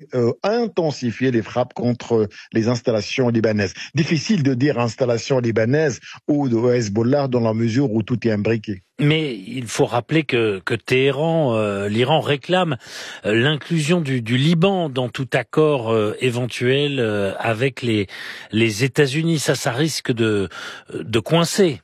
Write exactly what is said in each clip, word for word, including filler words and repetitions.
euh, intensifier les frappes contre les installations libanaises. Difficile de dire installations libanaises ou de Hezbollah dans la mesure où tout est imbriqué. Mais il faut rappeler que, que Téhéran, euh, l'Iran réclame euh, l'inclusion du, du Liban dans tout accord euh, éventuel euh, avec les, les États-Unis. Ça, ça risque de, de coincer.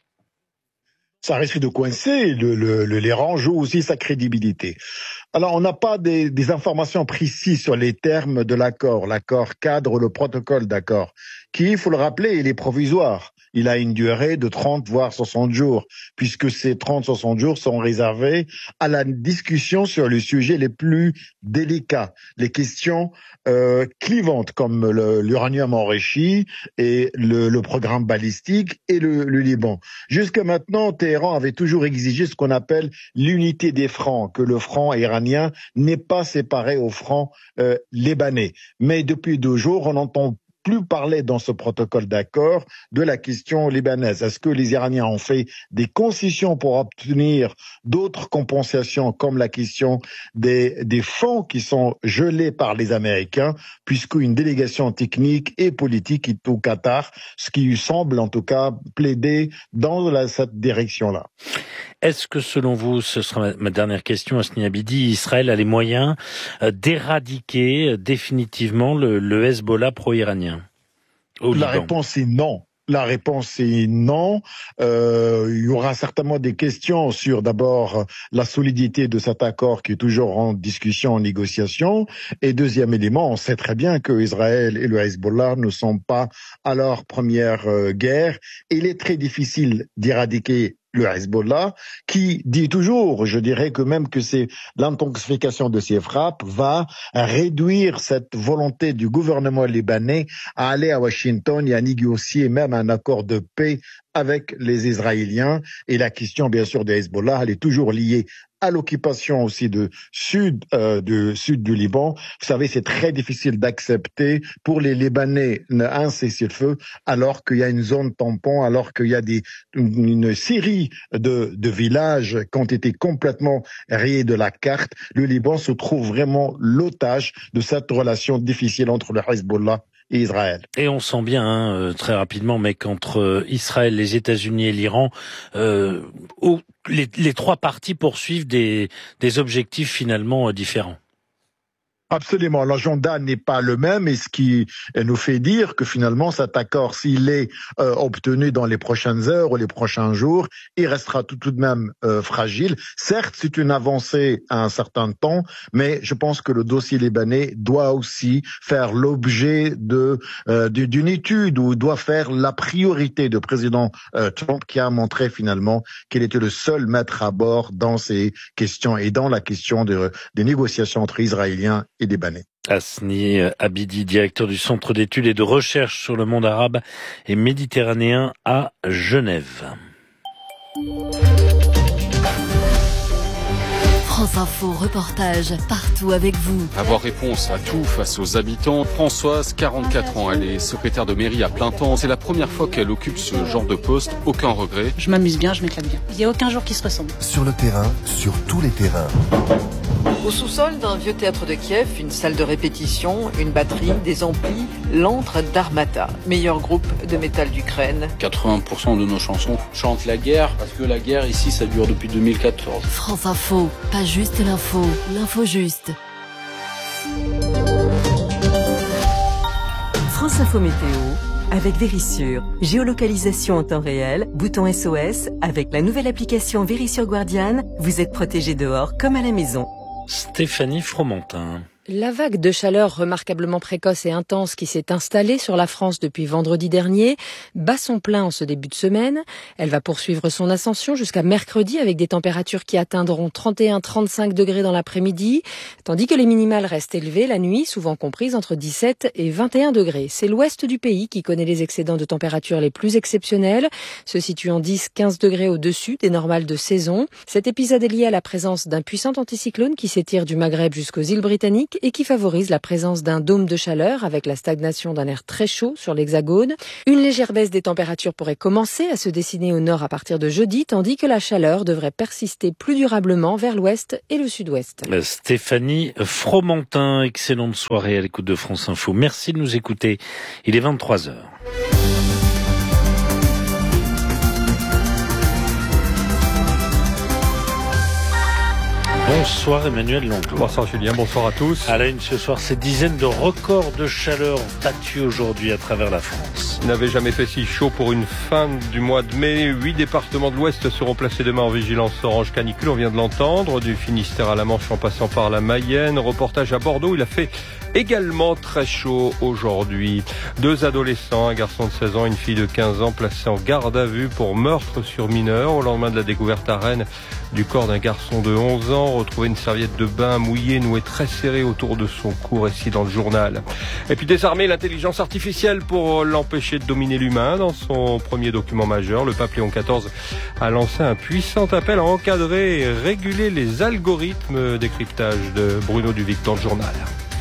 Ça risque de coincer. Le, le, le, l'Iran joue aussi sa crédibilité. Alors, on n'a pas des, des informations précises sur les termes de l'accord, l'accord cadre, le protocole d'accord, qui, il faut le rappeler, il est provisoire. Il a une durée de trente voire soixante jours, puisque ces trente soixante jours sont réservés à la discussion sur les sujets les plus délicats, les questions euh, clivantes comme le, l'uranium enrichi et le, le programme balistique et le, le Liban. Jusqu'à maintenant, Téhéran avait toujours exigé ce qu'on appelle l'unité des francs, que le franc iranien n'est pas séparé au franc euh, libanais. Mais depuis deux jours, on entend plus parler dans ce protocole d'accord de la question libanaise. Est-ce que les Iraniens ont fait des concessions pour obtenir d'autres compensations comme la question des, des fonds qui sont gelés par les Américains, puisqu'une délégation technique et politique est au Qatar, ce qui semble en tout cas plaider dans la, cette direction-là. Est-ce que selon vous, ce sera ma, ma dernière question, Hasni Abidi, Israël a les moyens euh, d'éradiquer euh, définitivement le, le Hezbollah pro-iranien au La Liban? réponse est non. La réponse est non. Euh, il y aura certainement des questions sur d'abord la solidité de cet accord qui est toujours en discussion, en négociation. Et deuxième élément, on sait très bien que Israël et le Hezbollah ne sont pas à leur première euh, guerre. Il est très difficile d'éradiquer le Hezbollah, qui dit toujours, je dirais que même que c'est l'intensification de ces frappes va réduire cette volonté du gouvernement libanais à aller à Washington et à négocier même un accord de paix avec les Israéliens. Et la question, bien sûr, de Hezbollah, elle est toujours liée à l'occupation aussi de sud, euh, du sud du Liban. Vous savez, c'est très difficile d'accepter pour les Libanais un cessez-le-feu alors qu'il y a une zone tampon, alors qu'il y a des, une, une série de, de villages qui ont été complètement rayés de la carte. Le Liban se trouve vraiment l'otage de cette relation difficile entre le Hezbollah et Israël. Et on sent bien, hein, très rapidement, mais qu'entre Israël, les États-Unis et l'Iran, euh, où les, les trois parties poursuivent des, des objectifs finalement différents. Absolument, l'agenda n'est pas le même et ce qui nous fait dire que finalement cet accord, s'il est euh, obtenu dans les prochaines heures ou les prochains jours, il restera tout, tout de même euh, fragile. Certes, c'est une avancée à un certain temps, mais je pense que le dossier libanais doit aussi faire l'objet de euh, d'une étude ou doit faire la priorité du président euh, Trump qui a montré finalement qu'il était le seul maître à bord dans ces questions et dans la question de, des négociations entre Israéliens et Libanais. Hasni Abidi, directeur du Centre d'études et de recherche sur le monde arabe et méditerranéen à Genève. France Info, reportage partout avec vous. Avoir réponse à tout face aux habitants. Françoise, quarante-quatre ans, elle est secrétaire de mairie à plein temps. C'est la première fois qu'elle occupe ce genre de poste. Aucun regret. Je m'amuse bien, je m'éclate bien. Il n'y a aucun jour qui se ressemble. Sur le terrain, sur tous les terrains. Au sous-sol d'un vieux théâtre de Kiev, une salle de répétition, une batterie, des amplis, l'antre d'Armata, meilleur groupe de métal d'Ukraine. quatre-vingts pour cent de nos chansons chantent la guerre, parce que la guerre ici, ça dure depuis deux mille quatorze. France Info, pas juste l'info, l'info juste. France Info Météo, avec Vérissure. Géolocalisation en temps réel, bouton S O S, avec la nouvelle application Vérissure Guardian, vous êtes protégé dehors comme à la maison. Stéphanie Fromentin. La vague de chaleur remarquablement précoce et intense qui s'est installée sur la France depuis vendredi dernier bat son plein en ce début de semaine. Elle va poursuivre son ascension jusqu'à mercredi avec des températures qui atteindront trente et un à trente-cinq degrés dans l'après-midi, tandis que les minimales restent élevées la nuit, souvent comprises entre dix-sept et vingt et un degrés. C'est l'ouest du pays qui connaît les excédents de température les plus exceptionnels, se situant dix à quinze degrés au-dessus des normales de saison. Cet épisode est lié à la présence d'un puissant anticyclone qui s'étire du Maghreb jusqu'aux îles britanniques cyclonique et qui favorise la présence d'un dôme de chaleur avec la stagnation d'un air très chaud sur l'hexagone. Une légère baisse des températures pourrait commencer à se dessiner au nord à partir de jeudi, tandis que la chaleur devrait persister plus durablement vers l'ouest et le sud-ouest. Stéphanie Fromentin, excellente soirée à l'écoute de France Info. Merci de nous écouter. Il est vingt-trois heures. Bonsoir Emmanuel Longo. Bonsoir Julien, bonsoir à tous. À la une ce soir, ces dizaines de records de chaleur battus aujourd'hui à travers la France. Il n'avait jamais fait si chaud pour une fin du mois de mai. Huit départements de l'Ouest seront placés demain en vigilance orange canicule. On vient de l'entendre, du Finistère à la Manche en passant par la Mayenne. Reportage à Bordeaux, il a fait également très chaud aujourd'hui. Deux adolescents, un garçon de seize ans et une fille de quinze ans placés en garde à vue pour meurtre sur mineur. Au lendemain de la découverte à Rennes du corps d'un garçon de onze ans, retrouver une serviette de bain mouillée nouée très serrée autour de son cou, récit dans le journal. Et puis désarmer l'intelligence artificielle pour l'empêcher de dominer l'humain. Dans son premier document majeur, le pape Léon quatorze a lancé un puissant appel à encadrer et réguler les algorithmes. Décryptage de Bruno Duvic dans le journal.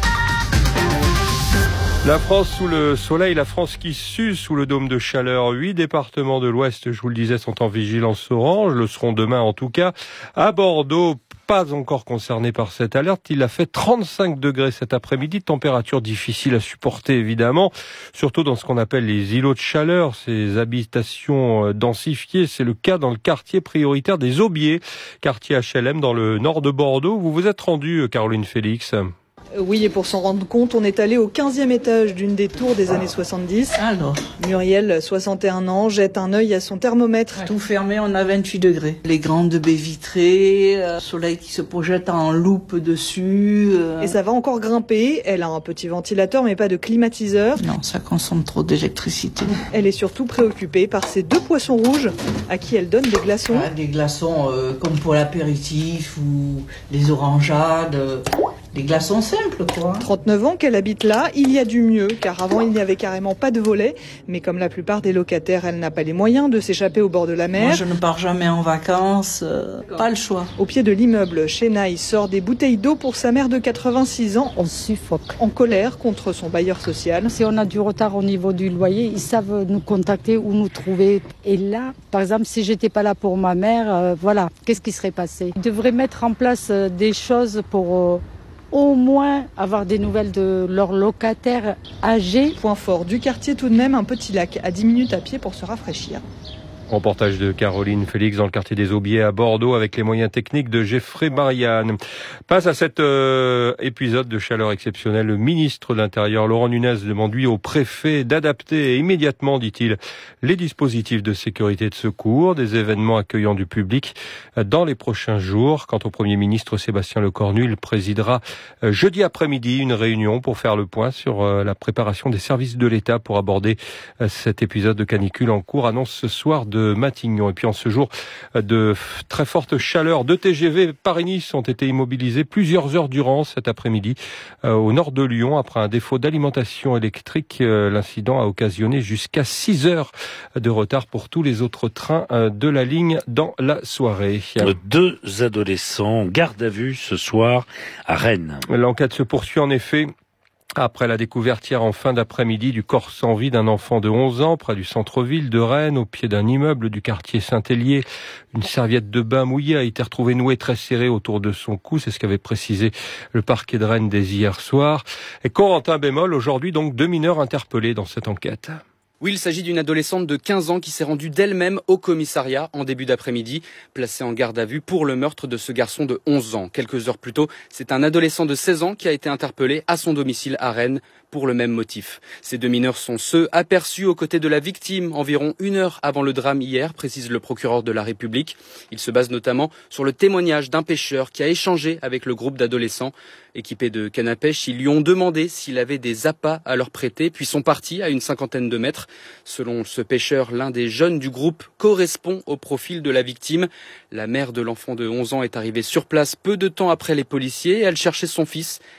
La France sous le soleil, la France qui s'use sous le dôme de chaleur. Huit départements de l'Ouest, je vous le disais, sont en vigilance orange, le seront demain en tout cas. À Bordeaux, pas encore concerné par cette alerte, il a fait trente-cinq degrés cet après-midi, température difficile à supporter évidemment, surtout dans ce qu'on appelle les îlots de chaleur, ces habitations densifiées. C'est le cas dans le quartier prioritaire des Aubiers, quartier H L M dans le nord de Bordeaux. Vous vous êtes rendu, Caroline Félix? Oui, et pour s'en rendre compte, on est allé au quinzième étage d'une des tours des années soixante-dix. Alors, Muriel, soixante et un ans, jette un œil à son thermomètre. Tout fermé, on a vingt-huit degrés. Les grandes baies vitrées, euh, soleil qui se projette en loupe dessus. Euh... Et ça va encore grimper. Elle a un petit ventilateur, mais pas de climatiseur. Non, ça consomme trop d'électricité. Elle est surtout préoccupée par ces deux poissons rouges à qui elle donne des glaçons. Ah, des glaçons euh, comme pour l'apéritif ou les orangeades. Euh... Des glaçons simples, quoi. trente-neuf ans qu'elle habite là, il y a du mieux, car avant il n'y avait carrément pas de volet. Mais comme la plupart des locataires, elle n'a pas les moyens de s'échapper au bord de la mer. Moi, je ne pars jamais en vacances, euh, pas le choix. Au pied de l'immeuble, Chenaille sort des bouteilles d'eau pour sa mère de quatre-vingt-six ans. On suffoque. En colère contre son bailleur social. Si on a du retard au niveau du loyer, ils savent nous contacter ou nous trouver. Et là, par exemple, si j'étais pas là pour ma mère, euh, voilà, qu'est-ce qui serait passé? Ils devraient mettre en place euh, des choses pour... Euh, au moins avoir des nouvelles de leurs locataires âgés. Point fort du quartier tout de même, un petit lac à dix minutes à pied pour se rafraîchir. Reportage de Caroline Félix dans le quartier des Aubiers à Bordeaux avec les moyens techniques de Geoffrey Marianne. Passe à cet euh, épisode de chaleur exceptionnelle. Le ministre de l'Intérieur, Laurent Nunez, demande lui au préfet d'adapter immédiatement, dit-il, les dispositifs de sécurité et de secours, des événements accueillant du public dans les prochains jours. Quant au Premier ministre Sébastien Lecornu, il présidera euh, jeudi après-midi une réunion pour faire le point sur euh, la préparation des services de l'État pour aborder euh, cet épisode de canicule en cours, annonce ce soir de de Matignon. Et puis en ce jour de très forte chaleur, deux T G V Paris-Nice ont été immobilisés plusieurs heures durant cet après-midi euh, au nord de Lyon après un défaut d'alimentation électrique. Euh, l'incident a occasionné jusqu'à six heures de retard pour tous les autres trains euh, de la ligne dans la soirée. Deux adolescents garde à vue ce soir à Rennes. L'enquête se poursuit en effet. Après la découverte hier en fin d'après-midi du corps sans vie d'un enfant de onze ans près du centre-ville de Rennes, au pied d'un immeuble du quartier Saint-Hélier, une serviette de bain mouillée a été retrouvée nouée très serrée autour de son cou. C'est ce qu'avait précisé le parquet de Rennes dès hier soir. Et Corentin bémol, aujourd'hui donc deux mineurs interpellés dans cette enquête. Oui, il s'agit d'une adolescente de quinze ans qui s'est rendue d'elle-même au commissariat en début d'après-midi, placée en garde à vue pour le meurtre de ce garçon de onze ans. Quelques heures plus tôt, c'est un adolescent de seize ans qui a été interpellé à son domicile à Rennes pour le même motif. Ces deux mineurs sont ceux aperçus aux côtés de la victime environ une heure avant le drame hier, précise le procureur de la République. Il se base notamment sur le témoignage d'un pêcheur qui a échangé avec le groupe d'adolescents. Équipés de canne à pêche, ils lui ont demandé s'il avait des appâts à leur prêter, puis sont partis à une cinquantaine de mètres. Selon ce pêcheur, l'un des jeunes du groupe correspond au profil de la victime. La mère de l'enfant de onze ans est arrivée sur place peu de temps après les policiers. Elle cherchait son fils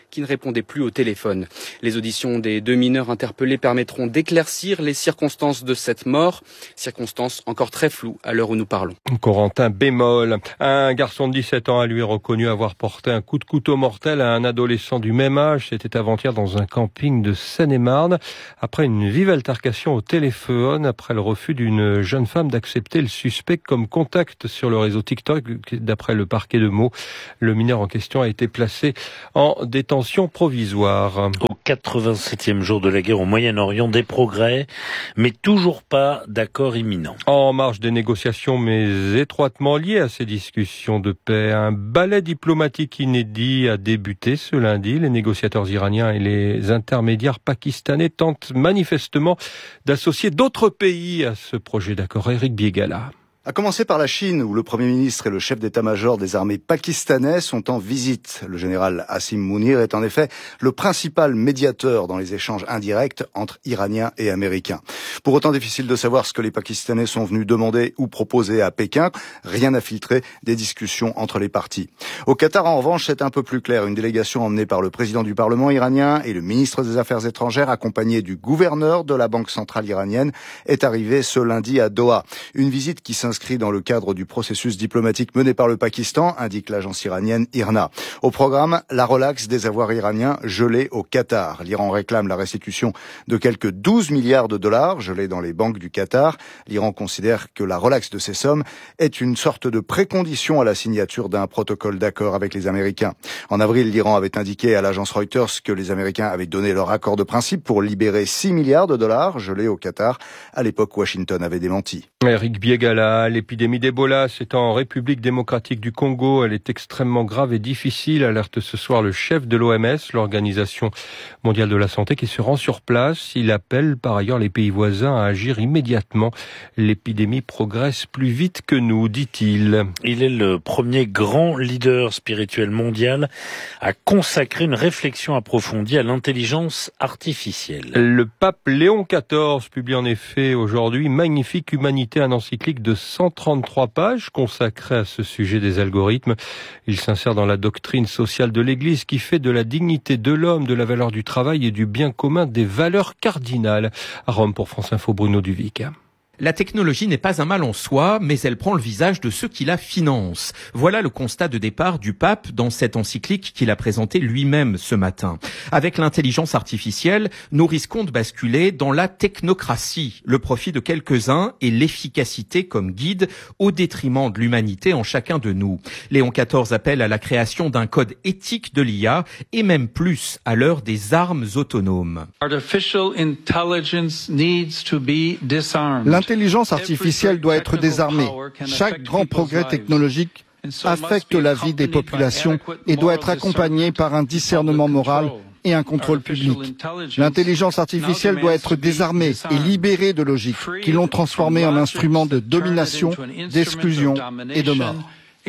qui ne répondait plus au téléphone. Les auditions des deux mineurs interpellés permettront d'éclaircir les circonstances de cette mort, circonstances encore très floues à l'heure où nous parlons. Corentin bémol. Un garçon de dix-sept ans a lui reconnu avoir porté un coup de couteau mortel à un adolescent du même âge. C'était avant-hier dans un camping de Seine-et-Marne. Après une vive altercation au téléphone, après le refus d'une jeune femme d'accepter le suspect comme contact sur le réseau TikTok, d'après le parquet de Meaux, le mineur en question a été placé en détention provisoire. Au quatre-vingt-septième jour de la guerre au Moyen-Orient, des progrès, mais toujours pas d'accord imminent. En marge des négociations, mais étroitement liées à ces discussions de paix, un ballet diplomatique inédit a débuté ce lundi. Les négociateurs iraniens et les intermédiaires pakistanais tentent manifestement d'associer d'autres pays à ce projet d'accord. Éric Biégala. À commencer par la Chine, où le Premier ministre et le chef d'état-major des armées pakistanais sont en visite. Le général Asim Mounir est en effet le principal médiateur dans les échanges indirects entre Iraniens et Américains. Pour autant, difficile de savoir ce que les Pakistanais sont venus demander ou proposer à Pékin. Rien n'a filtré des discussions entre les parties. Au Qatar, en revanche, c'est un peu plus clair. Une délégation emmenée par le président du Parlement iranien et le ministre des Affaires étrangères, accompagné du gouverneur de la Banque centrale iranienne, est arrivée ce lundi à Doha. Une visite qui s'inscrit dans le cadre du processus diplomatique mené par le Pakistan, indique l'agence iranienne I R N A. Au programme, la relaxe des avoirs iraniens gelés au Qatar. L'Iran réclame la restitution de quelques douze milliards de dollars gelés dans les banques du Qatar. L'Iran considère que la relaxe de ces sommes est une sorte de précondition à la signature d'un protocole d'accord avec les Américains. En avril, l'Iran avait indiqué à l'agence Reuters que les Américains avaient donné leur accord de principe pour libérer six milliards de dollars gelés au Qatar. À l'époque, Washington avait démenti. Éric Biégala, l'épidémie d'Ebola, c'est en République démocratique du Congo. Elle est extrêmement grave et difficile, alerte ce soir le chef de l'O M S, l'Organisation mondiale de la santé, qui se rend sur place. Il appelle par ailleurs les pays voisins à agir immédiatement. L'épidémie progresse plus vite que nous, dit-il. Il est le premier grand leader spirituel mondial à consacrer une réflexion approfondie à l'intelligence artificielle. Le pape Léon quatorze publie en effet aujourd'hui Magnifique Humanité, un encyclique de cent trente-trois pages consacrées à ce sujet des algorithmes. Il s'insère dans la doctrine sociale de l'Église qui fait de la dignité de l'homme, de la valeur du travail et du bien commun des valeurs cardinales. À Rome pour France Info, Bruno Duvic. La technologie n'est pas un mal en soi, mais elle prend le visage de ceux qui la financent. Voilà le constat de départ du pape dans cette encyclique qu'il a présentée lui-même ce matin. Avec l'intelligence artificielle, nous risquons de basculer dans la technocratie, le profit de quelques-uns et l'efficacité comme guide au détriment de l'humanité en chacun de nous. Léon quatorze appelle à la création d'un code éthique de l'I A et même plus à l'heure des armes autonomes. Artificial intelligence needs to be disarmed. L'intelligence artificielle doit être désarmée. Chaque grand progrès technologique affecte la vie des populations et doit être accompagné par un discernement moral et un contrôle public. L'intelligence artificielle doit être désarmée et libérée de logiques qui l'ont transformée en instrument de domination, d'exclusion et de mort.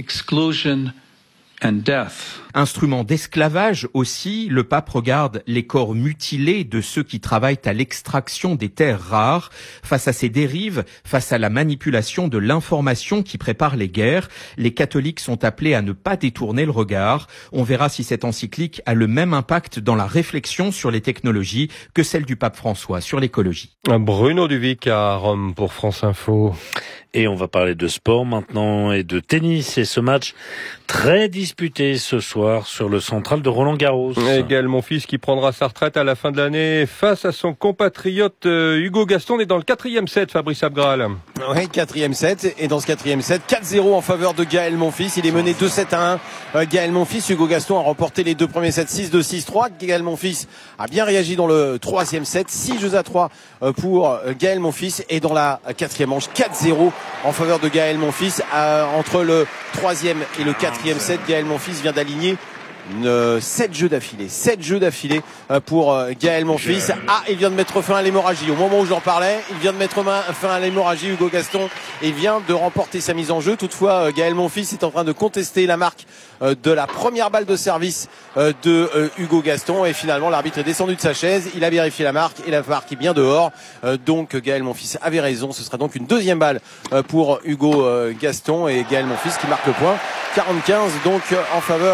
Instrument d'esclavage aussi, le pape regarde les corps mutilés de ceux qui travaillent à l'extraction des terres rares. Face à ces dérives, face à la manipulation de l'information qui prépare les guerres, les catholiques sont appelés à ne pas détourner le regard. On verra si cette encyclique a le même impact dans la réflexion sur les technologies que celle du pape François sur l'écologie. Bruno Duvic à Rome pour France Info. Et on va parler de sport maintenant et de tennis. Et ce match très disputé ce soir sur le central de Roland-Garros. Et Gaël Monfils qui prendra sa retraite à la fin de l'année face à son compatriote Hugo Gaston. On est dans le quatrième set, Fabrice Abgral. Oui, quatrième set. Et dans ce quatrième set, quatre zéro en faveur de Gaël Monfils. Il est mené deux sept à un. Gaël Monfils, Hugo Gaston a remporté les deux premiers sets six deux six trois. Gaël Monfils a bien réagi dans le troisième set. six jeux à trois pour Gaël Monfils. Et dans la quatrième manche, quatre zéro en faveur de Gaël Monfils. Euh, entre le troisième et le quatrième set, Gaël Monfils vient d'aligner une, sept jeux d'affilée. sept jeux d'affilée pour Gaël Monfils. Ah, il vient de mettre fin à l'hémorragie. Au moment où j'en parlais, il vient de mettre fin à l'hémorragie, Hugo Gaston, et vient de remporter sa mise en jeu. Toutefois, Gaël Monfils est en train de contester la marque de la première balle de service de Hugo Gaston. Et finalement, l'arbitre est descendu de sa chaise. Il a vérifié la marque et la marque est bien dehors. Donc, Gaël Monfils avait raison. Ce sera donc une deuxième balle pour Hugo Gaston et Gaël Monfils qui marque le point. quarante quinze donc en faveur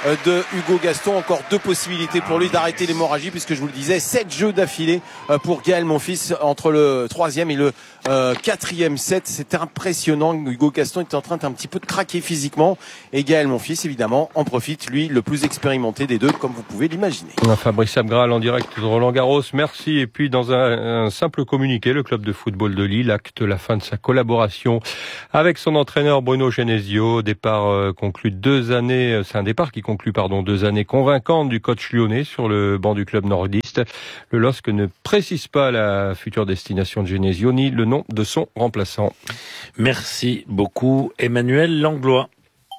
de Hugo Gaston. Encore deux possibilités pour lui d'arrêter l'hémorragie, puisque je vous le disais, sept jeux d'affilée pour Gaël Monfils entre le troisième et le euh, quatrième set. C'est impressionnant. Hugo Gaston est en train d'un petit peu de craquer physiquement, et Gaël Monfils évidemment en profite, lui le plus expérimenté des deux, comme vous pouvez l'imaginer. Fabrice Abgral en direct de Roland Garros, merci. Et puis dans un, un simple communiqué, le club de football de Lille acte la fin de sa collaboration avec son entraîneur Bruno Genesio. Départ euh, conclu deux années, c'est un départ qui conclut pardon deux années convaincantes du coach lyonnais sur le banc du club nordiste. Le L O S C ne précise pas la future destination de Genesio ni le nom de son remplaçant. Merci beaucoup Emmanuel Langlois.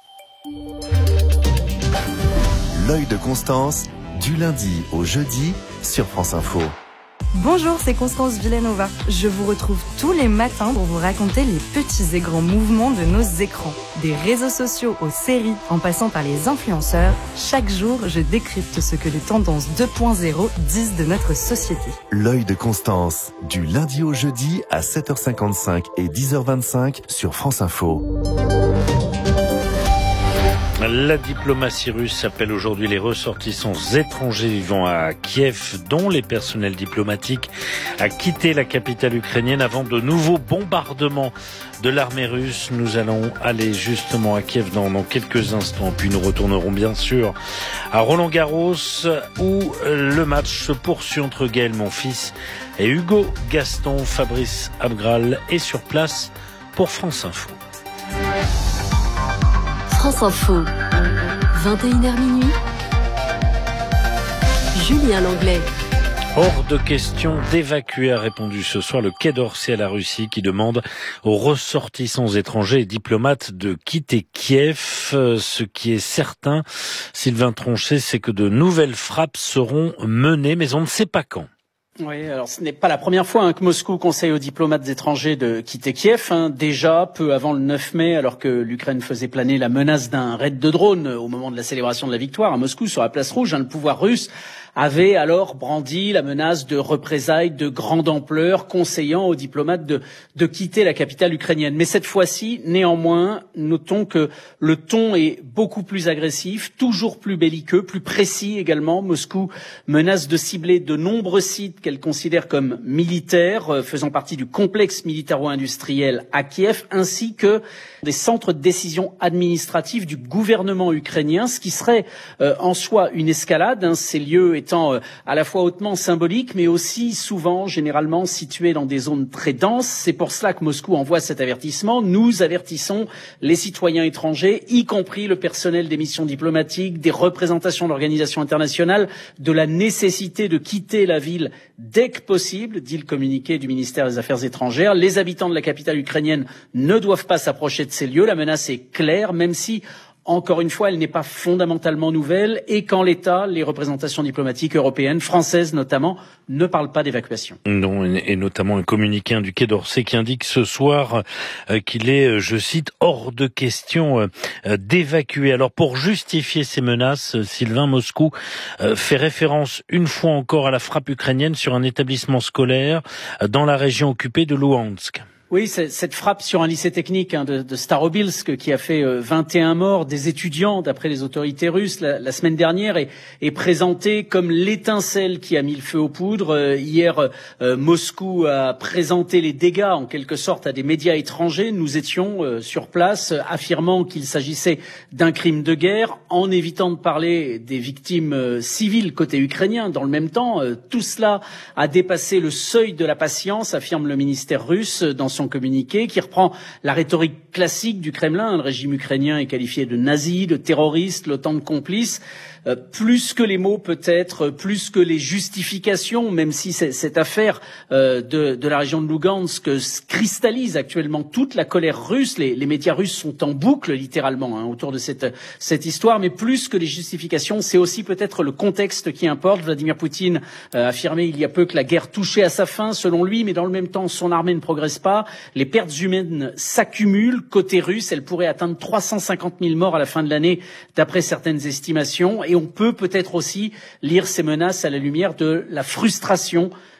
L'œil de Constance, du lundi au jeudi sur France Info. Bonjour, c'est Constance Villanova. Je vous retrouve tous les matins pour vous raconter les petits et grands mouvements de nos écrans. Des réseaux sociaux aux séries, en passant par les influenceurs, chaque jour, je décrypte ce que les tendances deux point zéro disent de notre société. L'œil de Constance, du lundi au jeudi à sept heures cinquante-cinq et dix heures vingt-cinq sur France Info. La diplomatie russe appelle aujourd'hui les ressortissants étrangers vivant à Kiev, dont les personnels diplomatiques, à quitter la capitale ukrainienne avant de nouveaux bombardements de l'armée russe. Nous allons aller justement à Kiev dans, dans quelques instants, puis nous retournerons bien sûr à Roland-Garros où le match se poursuit entre Gaël Monfils et Hugo Gaston. Fabrice Abgral est sur place pour France Info. France Info, vingt et une heures minuit, Julien Langlais. Hors de question d'évacuer, a répondu ce soir le Quai d'Orsay à la Russie, qui demande aux ressortissants étrangers et diplomates de quitter Kiev. Ce qui est certain, Sylvain Tronchet, c'est que de nouvelles frappes seront menées, mais on ne sait pas quand. Oui, alors ce n'est pas la première fois hein, que Moscou conseille aux diplomates étrangers de quitter Kiev. Hein. Déjà, peu avant le neuf mai, alors que l'Ukraine faisait planer la menace d'un raid de drone au moment de la célébration de la victoire à Moscou sur la place rouge, hein, le pouvoir russe avait alors brandi la menace de représailles de grande ampleur, conseillant aux diplomates de, de quitter la capitale ukrainienne. Mais cette fois-ci, néanmoins, notons que le ton est beaucoup plus agressif, toujours plus belliqueux, plus précis également. Moscou menace de cibler de nombreux sites qu'elle considère comme militaires, faisant partie du complexe militaro-industriel à Kiev, ainsi que des centres de décision administrative du gouvernement ukrainien, ce qui serait euh, en soi une escalade, hein, ces lieux étant euh, à la fois hautement symboliques, mais aussi souvent, généralement, situés dans des zones très denses. C'est pour cela que Moscou envoie cet avertissement. Nous avertissons les citoyens étrangers, y compris le personnel des missions diplomatiques, des représentations d'organisations internationales, de la nécessité de quitter la ville dès que possible, dit le communiqué du ministère des Affaires étrangères. Les habitants de la capitale ukrainienne ne doivent pas s'approcher de ces lieux. La menace est claire, même si, encore une fois, elle n'est pas fondamentalement nouvelle et qu'en l'état, les représentations diplomatiques européennes, françaises notamment, ne parlent pas d'évacuation. Non, et notamment un communiqué du Quai d'Orsay qui indique ce soir euh, qu'il est, je cite, hors de question euh, d'évacuer. Alors pour justifier ces menaces, Sylvain, Moscou euh, fait référence une fois encore à la frappe ukrainienne sur un établissement scolaire euh, dans la région occupée de Louhansk. Oui, cette frappe sur un lycée technique hein, de, de Starobilsk qui a fait euh, vingt et un morts, des étudiants, d'après les autorités russes, la, la semaine dernière, est, est présentée comme l'étincelle qui a mis le feu aux poudres. Euh, hier, euh, Moscou a présenté les dégâts, en quelque sorte, à des médias étrangers. Nous étions euh, sur place, euh, affirmant qu'il s'agissait d'un crime de guerre, en évitant de parler des victimes euh, civiles côté ukrainien. Dans le même temps, euh, tout cela a dépassé le seuil de la patience, affirme le ministère russe dans son communiqué, qui reprend la rhétorique classique du Kremlin. Le régime ukrainien est qualifié de nazi, de terroriste, l'OTAN de complice. Euh, plus que les mots peut-être, plus que les justifications, même si cette affaire euh, de, de la région de Lugansk cristallise actuellement toute la colère russe. Les, les médias russes sont en boucle littéralement hein, autour de cette, cette histoire, mais plus que les justifications, c'est aussi peut-être le contexte qui importe. Vladimir Poutine euh, a affirmé il y a peu que la guerre touchait à sa fin selon lui, mais dans le même temps son armée ne progresse pas. Les pertes humaines s'accumulent côté russe, elles pourraient atteindre trois cent cinquante mille morts à la fin de l'année d'après certaines estimations. Et on peut peut-être aussi lire ces menaces à la lumière de la frustration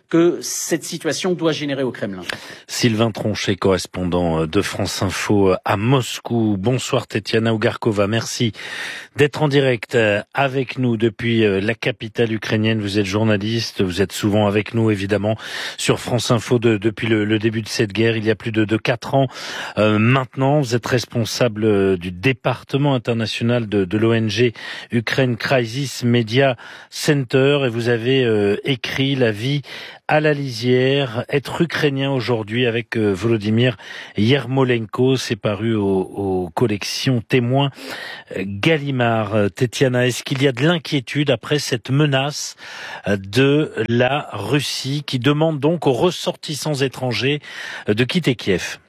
que cette situation doit générer au Kremlin. Sylvain Tronchet, correspondant de France Info à Moscou. Bonsoir Tetiana Ougarkova, merci d'être en direct avec nous depuis la capitale ukrainienne. Vous êtes journaliste, vous êtes souvent avec nous évidemment sur France Info de, depuis le, le début de cette guerre, il y a plus de, de quatre ans euh, maintenant. Vous êtes responsable du département international de, de l'O N G Ukraine Crisis Media Center et vous avez euh, écrit La vie à la lisière, être ukrainien aujourd'hui avec euh, Volodymyr Yermolenko, c'est paru aux, aux collections Témoins euh, Gallimard. Euh, Tetiana, est-ce qu'il y a de l'inquiétude après cette menace euh, de la Russie qui demande donc aux ressortissants étrangers euh, de quitter Kiev?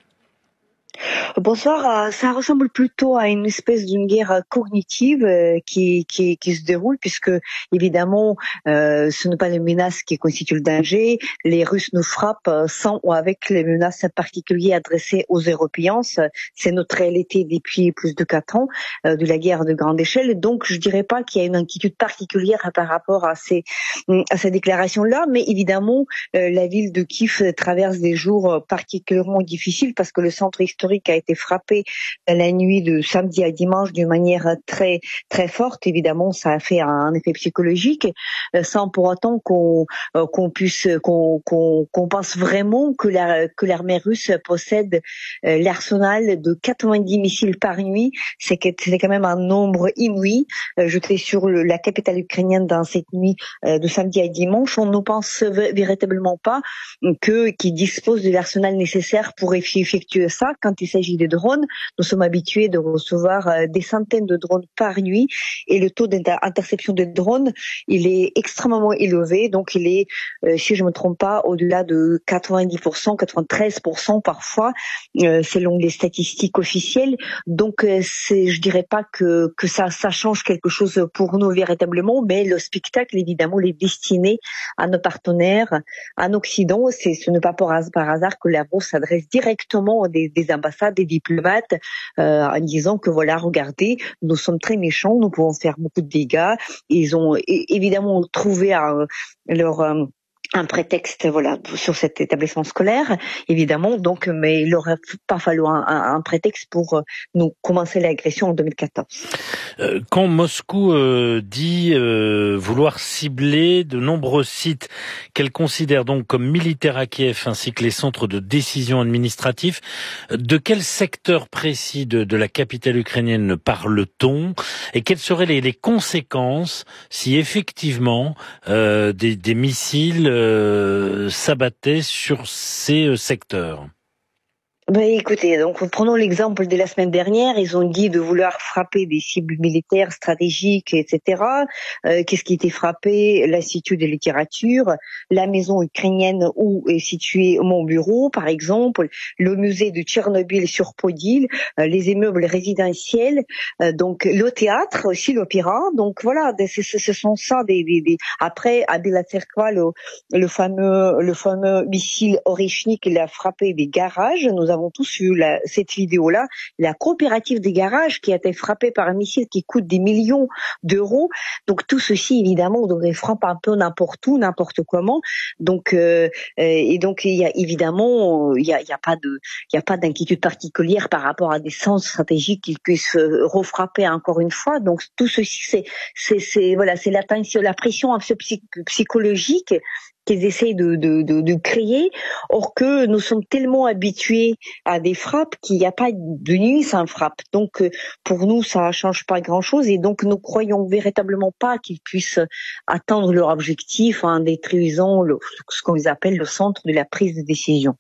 Bonsoir, ça ressemble plutôt à une espèce d'une guerre cognitive qui, qui, qui se déroule puisque évidemment euh, ce n'est pas les menaces qui constituent le danger. Les Russes nous frappent sans ou avec les menaces particulières adressées aux Européens. C'est notre réalité depuis plus de quatre ans euh, de la guerre de grande échelle. Donc je dirais pas qu'il y a une inquiétude particulière par rapport à ces à ces déclarations-là, mais évidemment euh, la ville de Kiev traverse des jours particulièrement difficiles parce que le centre historique a été frappé la nuit de samedi à dimanche d'une manière très très forte. Évidemment, ça a fait un effet psychologique, sans pour autant qu'on qu'on puisse qu'on qu'on qu'on pense vraiment que la que l'armée russe possède l'arsenal de quatre-vingt-dix missiles par nuit. C'est c'est quand même un nombre inouï. Jeté sur le, la capitale ukrainienne dans cette nuit de samedi à dimanche, on ne pense véritablement pas que qu'ils disposent de l'arsenal nécessaire pour effectuer ça. Quand il s'agit de drones, nous sommes habitués de recevoir des centaines de drones par nuit et le taux d'interception de drones, il est extrêmement élevé, donc il est, euh, si je me trompe pas, au-delà de quatre-vingt-dix pour cent, quatre-vingt-treize pour cent parfois, euh, selon les statistiques officielles. Donc euh, c'est, je dirais pas que que ça ça change quelque chose pour nous véritablement, mais le spectacle évidemment est destiné à nos partenaires en Occident. C'est ce n'est pas par hasard que la Russie s'adresse directement des, des ambassades, des diplomates, euh, en disant que voilà, regardez, nous sommes très méchants, nous pouvons faire beaucoup de dégâts. Ils ont évidemment trouvé un, leur euh, un prétexte, voilà, sur cet établissement scolaire, évidemment. Donc, mais il n'aurait pas fallu un, un, un prétexte pour nous commencer l'agression en deux mille quatorze. Euh, quand Moscou euh, dit euh, vouloir cibler de nombreux sites qu'elle considère donc comme militaires à Kiev, ainsi que les centres de décision administratifs, de quel secteur précis de, de la capitale ukrainienne parle-t-on et quelles seraient les, les conséquences si effectivement euh, des, des missiles Euh, s'abattaient sur ces euh, secteurs? Ben, écoutez, donc prenons l'exemple de la semaine dernière. Ils ont dit de vouloir frapper des cibles militaires stratégiques, et cetera. Euh, qu'est-ce qui était frappé? L'Institut de littérature, la maison ukrainienne où est situé mon bureau, par exemple, le musée de Tchernobyl sur Podil, euh, les immeubles résidentiels, euh, donc le théâtre aussi, l'opéra. Donc voilà, ce, ce sont ça des, des, des... Après, à Bela Tserkva, le, le fameux le fameux missile Oreshnik, il a frappé des garages. Nous avons avons tous vu la, cette vidéo-là, la coopérative des garages qui a été frappée par un missile qui coûte des millions d'euros. Donc tout ceci, évidemment, on devrait frapper un peu n'importe où, n'importe comment. Donc euh, et donc il y a évidemment, il y a, il y a pas de, il y a pas d'inquiétude particulière par rapport à des centres stratégiques qui puissent refrapper encore une fois. Donc tout ceci, c'est, c'est, c'est voilà, c'est la tension, la pression un peu psychologique qu'ils essayent de, de, de, de créer, or que nous sommes tellement habitués à des frappes qu'il n'y a pas de nuit sans frappe. Donc pour nous, ça change pas grand-chose et donc nous croyons véritablement pas qu'ils puissent atteindre leur objectif en détruisant le, ce qu'on appelle le centre de la prise de décision.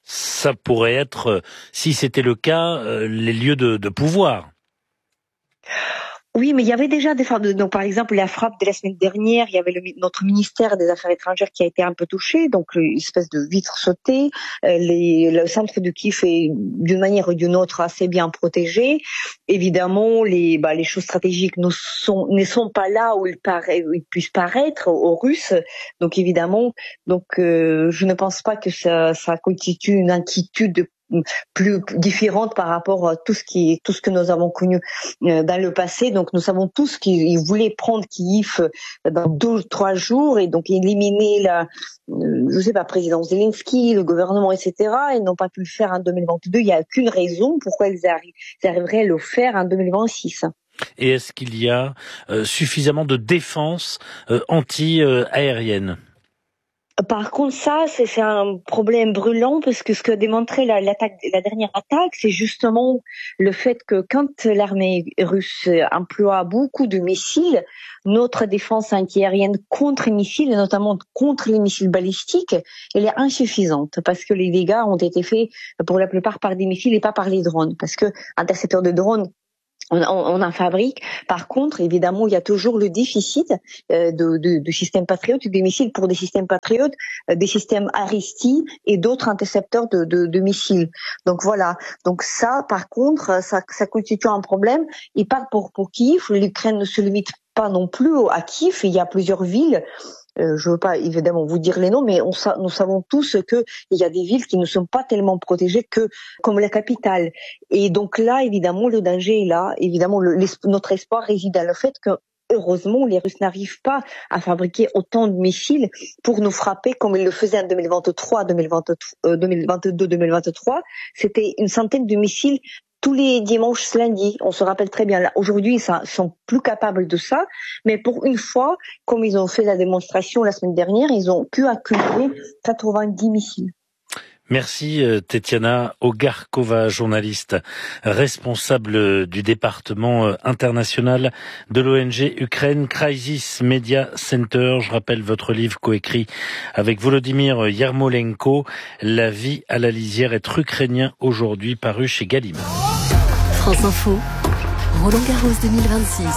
Ça pourrait être, si c'était le cas, les lieux de, de pouvoir. Oui, mais il y avait déjà des frappes. Donc, par exemple, la frappe de la semaine dernière, il y avait le, notre ministère des Affaires étrangères qui a été un peu touché, donc une espèce de vitre sautée. Les, le centre de Kiev est d'une manière ou d'une autre assez bien protégé. Évidemment, les, bah, les choses stratégiques ne sont, ne sont pas là où ils, paraît, où ils puissent paraître aux Russes. Donc, évidemment, donc euh, je ne pense pas que ça, ça constitue une inquiétude plus différente par rapport à tout ce qui, tout ce que nous avons connu dans le passé. Donc, nous savons tous qu'ils voulaient prendre Kiev dans deux, trois jours et donc éliminer la, je sais pas, président Zelensky, le gouvernement, et cetera. Ils n'ont pas pu le faire en deux mille vingt-deux. Il n'y a aucune raison pourquoi ils, arri- ils arriveraient à le faire en deux mille vingt-six. Et est-ce qu'il y a euh, suffisamment de défense euh, anti-aérienne ? Par contre, ça, c'est, c'est un problème brûlant parce que ce que a démontré la, l'attaque, la dernière attaque, c'est justement le fait que quand l'armée russe emploie beaucoup de missiles, notre défense antiaérienne contre les missiles, et notamment contre les missiles balistiques, elle est insuffisante parce que les dégâts ont été faits pour la plupart par des missiles et pas par les drones. Parce que intercepteurs de drones, On, on, on en fabrique. Par contre, évidemment, il y a toujours le déficit euh, de, de, de systèmes patriotes, des missiles pour des systèmes patriotes, euh, des systèmes Aristi et d'autres intercepteurs de, de, de missiles. Donc voilà. Donc ça, par contre, ça, ça constitue un problème. Et pas pour, pour Kiev. L'Ukraine ne se limite pas non plus à Kiev. Il y a plusieurs villes. Euh, je veux pas évidemment vous dire les noms, mais on sa- nous savons tous que il y a des villes qui ne sont pas tellement protégées que comme la capitale. Et donc là, évidemment, le danger est là. Évidemment, le, notre espoir réside dans le fait que heureusement, les Russes n'arrivent pas à fabriquer autant de missiles pour nous frapper comme ils le faisaient en deux mille vingt-trois, deux mille vingt-deux, deux mille vingt-trois. C'était une centaine de missiles tous les dimanches, lundi. On se rappelle très bien. Là, aujourd'hui, ils sont plus capables de ça. Mais pour une fois, comme ils ont fait la démonstration la semaine dernière, ils ont pu accumuler quatre-vingt-dix missiles. Merci Tetiana Ogarkova, journaliste responsable du département international de l'O N G Ukraine Crisis Media Center. Je rappelle votre livre coécrit avec Volodymyr Yermolenko, La vie à la lisière, être ukrainien aujourd'hui, paru chez Gallimard. France Info, Roland Garros deux mille vingt-six.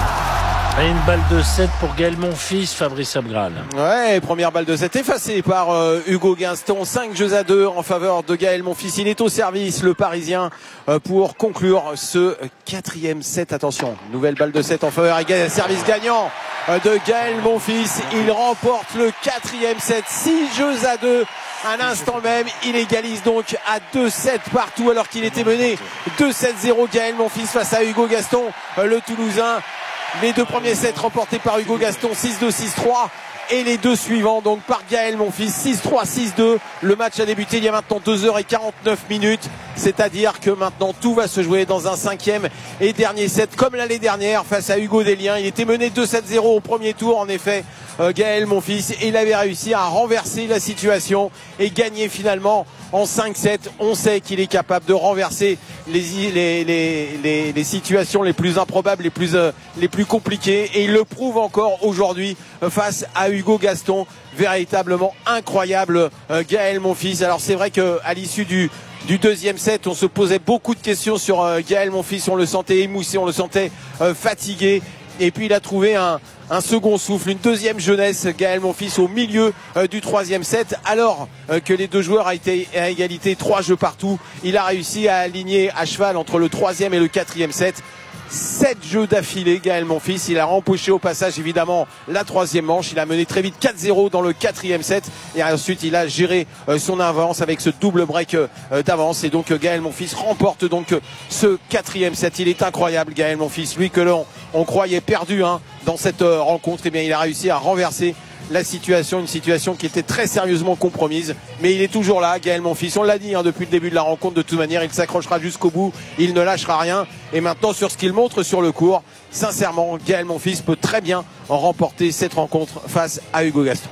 Et une balle de sept pour Gaël Monfils, Fabrice Abgral. Ouais, première balle de sept effacée par euh, Hugo Gaston. cinq jeux à deux en faveur de Gaël Monfils. Il est au service, le Parisien, euh, pour conclure ce quatrième set. Attention, nouvelle balle de sept en faveur et service gagnant euh, de Gaël Monfils. Il remporte le quatrième set. six jeux à deux. À l'instant même, il égalise donc à deux sept partout alors qu'il était mené deux sept zéro. Gaël Monfils face à Hugo Gaston, euh, le Toulousain. Les deux premiers sets remportés par Hugo Gaston, six deux, six trois. Et les deux suivants donc par Gaël Monfils, six trois, six deux. Le match a débuté il y a maintenant deux heures quarante-neuf minutes. C'est-à-dire que maintenant tout va se jouer dans un cinquième et dernier set comme l'année dernière face à Hugo Délien. Il était mené deux sept zéro au premier tour en effet, euh, Gaël Monfils. Et il avait réussi à renverser la situation et gagner finalement en cinq sept. On sait qu'il est capable de renverser les, les, les, les, les situations les plus improbables, les plus, euh, les plus compliquées. Et il le prouve encore aujourd'hui euh, face à Hugo Gaston. Véritablement incroyable, euh, Gaël Monfils. Alors c'est vrai qu'à l'issue du du deuxième set, on se posait beaucoup de questions sur euh, Gaël Monfils. On le sentait émoussé, on le sentait euh, fatigué. Et puis il a trouvé un, un second souffle, une deuxième jeunesse, Gaël Monfils, au milieu euh, du troisième set. Alors euh, que les deux joueurs étaient à égalité, trois jeux partout, il a réussi à aligner à cheval entre le troisième et le quatrième set. Sept jeux d'affilée, Gaël Monfils. Il a rempoché au passage évidemment la troisième manche. Il a mené très vite quatre zéro dans le quatrième set. Et ensuite il a géré euh, son avance avec ce double break euh, d'avance. Et donc euh, Gaël Monfils remporte donc euh, ce quatrième set. Il est incroyable, Gaël Monfils. Lui que l'on on croyait perdu hein, dans cette euh, rencontre. Et bien il a réussi à renverser la situation, une situation qui était très sérieusement compromise, mais il est toujours là, Gaël Monfils. On l'a dit hein, depuis le début de la rencontre, de toute manière, il s'accrochera jusqu'au bout, il ne lâchera rien. Et maintenant, sur ce qu'il montre sur le court, sincèrement, Gaël Monfils peut très bien remporter cette rencontre face à Hugo Gaston.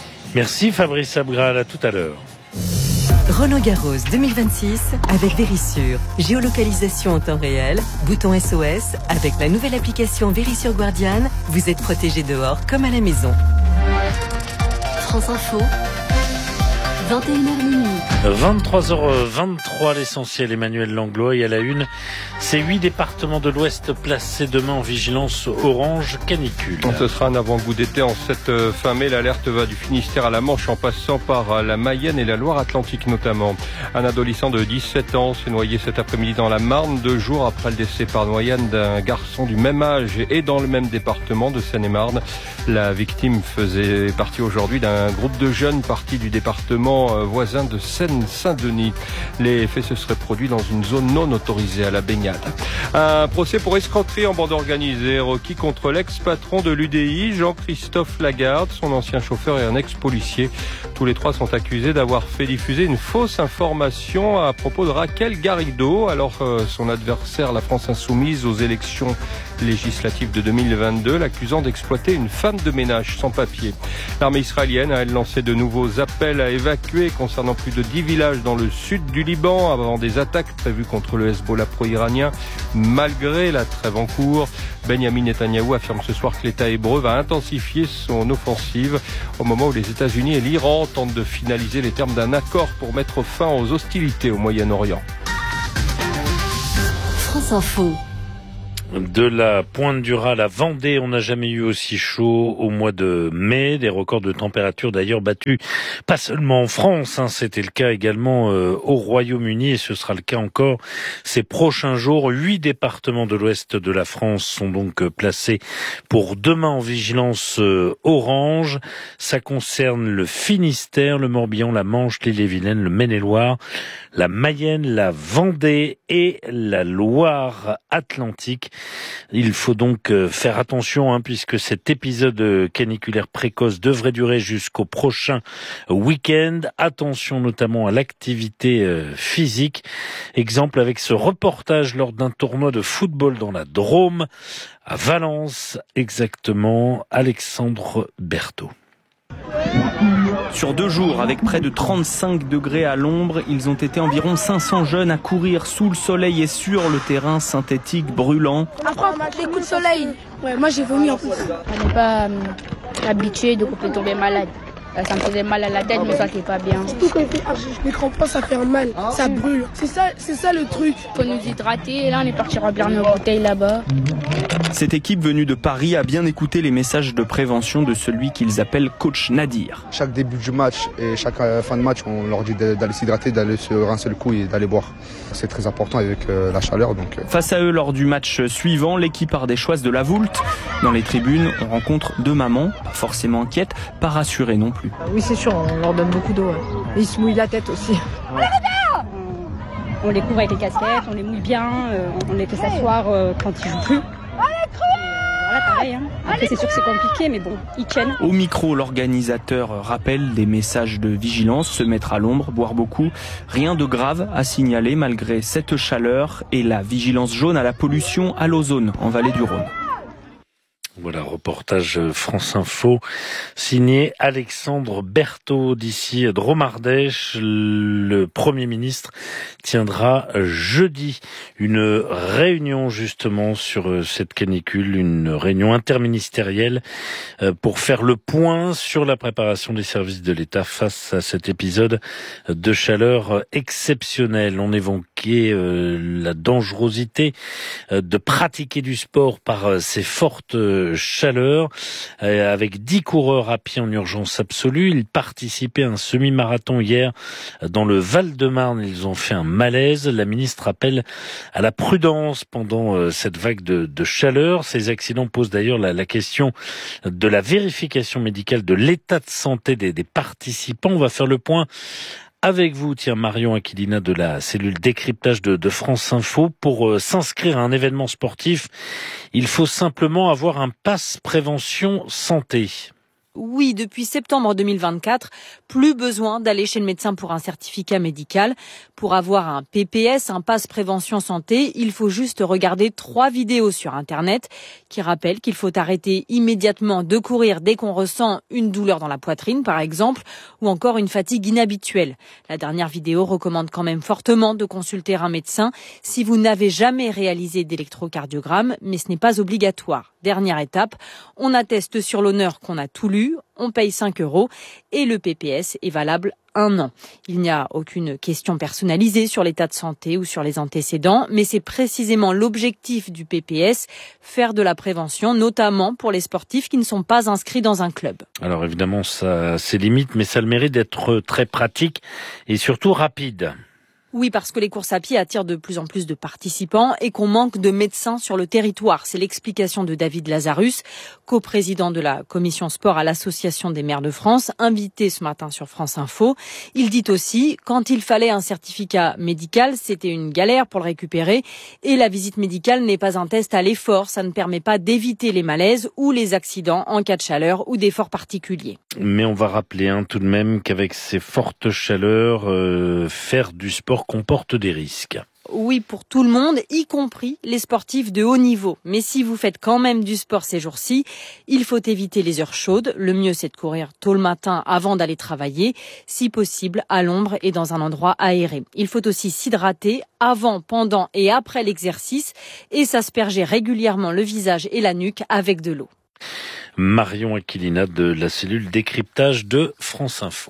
Merci Fabrice Abgral, à tout à l'heure. Roland Garros deux mille vingt-six avec Vérissure. Géolocalisation en temps réel, bouton S O S. Avec la nouvelle application Vérissure Guardian, vous êtes protégé dehors comme à la maison. France Info, vingt et une heures minuit. vingt-trois heures vingt-trois, l'essentiel, Emmanuel Langlois, et à la une, Ces huit départements de l'Ouest placés demain en vigilance orange canicule. Ce sera un avant-goût d'été en cette fin mai. L'alerte va du Finistère à la Manche en passant par la Mayenne et la Loire-Atlantique notamment. Un adolescent de dix-sept ans s'est noyé cet après-midi dans la Marne, deux jours après le décès par noyade d'un garçon du même âge et dans le même département de Seine-et-Marne. La victime faisait partie aujourd'hui d'un groupe de jeunes partis du département voisin de Seine-Saint-Denis. Les faits se seraient produits dans une zone non autorisée à la baignade. Un procès pour escroquerie en bande organisée requis contre l'ex-patron de l'U D I, Jean-Christophe Lagarde, son ancien chauffeur et un ex-policier. Tous les trois sont accusés d'avoir fait diffuser une fausse information à propos de Raquel Garrido, alors euh, son adversaire, la France Insoumise, aux élections législatives de deux mille vingt-deux, l'accusant d'exploiter une femme de ménage sans papier. L'armée israélienne a elle lancé de nouveaux appels à évacuer concernant plus de dix villages dans le sud du Liban avant des attaques prévues contre le Hezbollah pro-iranien. Malgré la trêve en cours, Benjamin Netanyahou affirme ce soir que l'État hébreu va intensifier son offensive au moment où les États-Unis et l'Iran tentent de finaliser les termes d'un accord pour mettre fin aux hostilités au Moyen-Orient. France Info. De la Pointe du Raz à la Vendée, on n'a jamais eu aussi chaud au mois de mai. Des records de température d'ailleurs battus, pas seulement en France, hein, c'était le cas également euh, au Royaume-Uni et ce sera le cas encore ces prochains jours. Huit départements de l'ouest de la France sont donc euh, placés pour demain en vigilance euh, orange. Ça concerne le Finistère, le Morbihan, la Manche, l'Ille-et-Vilaine, le Maine-et-Loire, la Mayenne, la Vendée et la Loire-Atlantique. Il faut donc faire attention hein, puisque cet épisode caniculaire précoce devrait durer jusqu'au prochain week-end. Attention notamment à l'activité euh, physique. Exemple avec ce reportage lors d'un tournoi de football dans la Drôme, à Valence exactement. Alexandre Berthaud. Sur deux jours, avec près de trente-cinq degrés à l'ombre, ils ont été environ cinq cents jeunes à courir sous le soleil et sur le terrain synthétique brûlant. Après, les coups de soleil, ouais, moi j'ai vomi en plus. On n'est pas euh, habitué de couper tomber malade. Ça me faisait mal à la tête, mais ça c'est pas bien. Surtout quand les crampons, ça fait mal, ça brûle. C'est ça, c'est ça le truc. Faut nous hydrater et là on est parti remplir nos bouteilles là-bas. Cette équipe venue de Paris a bien écouté les messages de prévention de celui qu'ils appellent coach Nadir. Chaque début du match et chaque fin de match, on leur dit d'aller s'hydrater, d'aller se rincer le cou et d'aller boire. C'est très important avec la chaleur. Donc. Face à eux, lors du match suivant, l'équipe ardéchoise de la Voulte. Dans les tribunes, on rencontre deux mamans, pas forcément inquiètes, pas rassurées non plus. Oui, c'est sûr, on leur donne beaucoup d'eau. Ouais. Et ils se mouillent la tête aussi. Ouais. On les couvre avec les casquettes, on les mouille bien, euh, on les fait s'asseoir euh, quand ils jouent plus. Voilà, pareil. Hein. Après, c'est sûr que c'est compliqué, mais bon, ils tiennent. Au micro, l'organisateur rappelle les messages de vigilance, se mettre à l'ombre, boire beaucoup. Rien de grave à signaler malgré cette chaleur et la vigilance jaune à la pollution à l'ozone en vallée du Rhône. Voilà, reportage France Info, signé Alexandre Berthaud d'ici Drôme-Ardèche. Le Premier ministre tiendra jeudi une réunion justement sur cette canicule, une réunion interministérielle pour faire le point sur la préparation des services de l'État face à cet épisode de chaleur exceptionnelle. On évoquait la dangerosité de pratiquer du sport par ces fortes chaleur, euh, avec dix coureurs à pied en urgence absolue. Ils participaient à un semi-marathon hier dans le Val-de-Marne. Ils ont fait un malaise. La ministre appelle à la prudence pendant euh, cette vague de, de chaleur. Ces accidents posent d'ailleurs la, la question de la vérification médicale de l'état de santé des, des participants. On va faire le point avec vous, tiens, Marion Aquilina de la cellule décryptage de, de France Info. Pour euh, s'inscrire à un événement sportif, il faut simplement avoir un pass prévention santé. Oui, depuis septembre deux mille vingt-quatre, plus besoin d'aller chez le médecin pour un certificat médical. Pour avoir un P P S, un pass prévention santé, il faut juste regarder trois vidéos sur Internet qui rappellent qu'il faut arrêter immédiatement de courir dès qu'on ressent une douleur dans la poitrine, par exemple, ou encore une fatigue inhabituelle. La dernière vidéo recommande quand même fortement de consulter un médecin si vous n'avez jamais réalisé d'électrocardiogramme, mais ce n'est pas obligatoire. Dernière étape, on atteste sur l'honneur qu'on a tout lu. début, on paye cinq euros et le P P S est valable un an. Il n'y a aucune question personnalisée sur l'état de santé ou sur les antécédents, mais c'est précisément l'objectif du P P S, faire de la prévention, notamment pour les sportifs qui ne sont pas inscrits dans un club. Alors évidemment, ça a ses limites, mais ça a le mérite d'être très pratique et surtout rapide. Oui, parce que les courses à pied attirent de plus en plus de participants et qu'on manque de médecins sur le territoire. C'est l'explication de David Lazarus, coprésident de la commission sport à l'Association des maires de France, invité ce matin sur France Info. Il dit aussi, quand il fallait un certificat médical, c'était une galère pour le récupérer. Et la visite médicale n'est pas un test à l'effort. Ça ne permet pas d'éviter les malaises ou les accidents en cas de chaleur ou d'efforts particuliers. Mais on va rappeler hein, tout de même qu'avec ces fortes chaleurs, euh, faire du sport comporte des risques. Oui, pour tout le monde, y compris les sportifs de haut niveau. Mais si vous faites quand même du sport ces jours-ci, il faut éviter les heures chaudes. Le mieux, c'est de courir tôt le matin avant d'aller travailler, si possible à l'ombre et dans un endroit aéré. Il faut aussi s'hydrater avant, pendant et après l'exercice et s'asperger régulièrement le visage et la nuque avec de l'eau. Marion Aquilina de la cellule décryptage de France Info.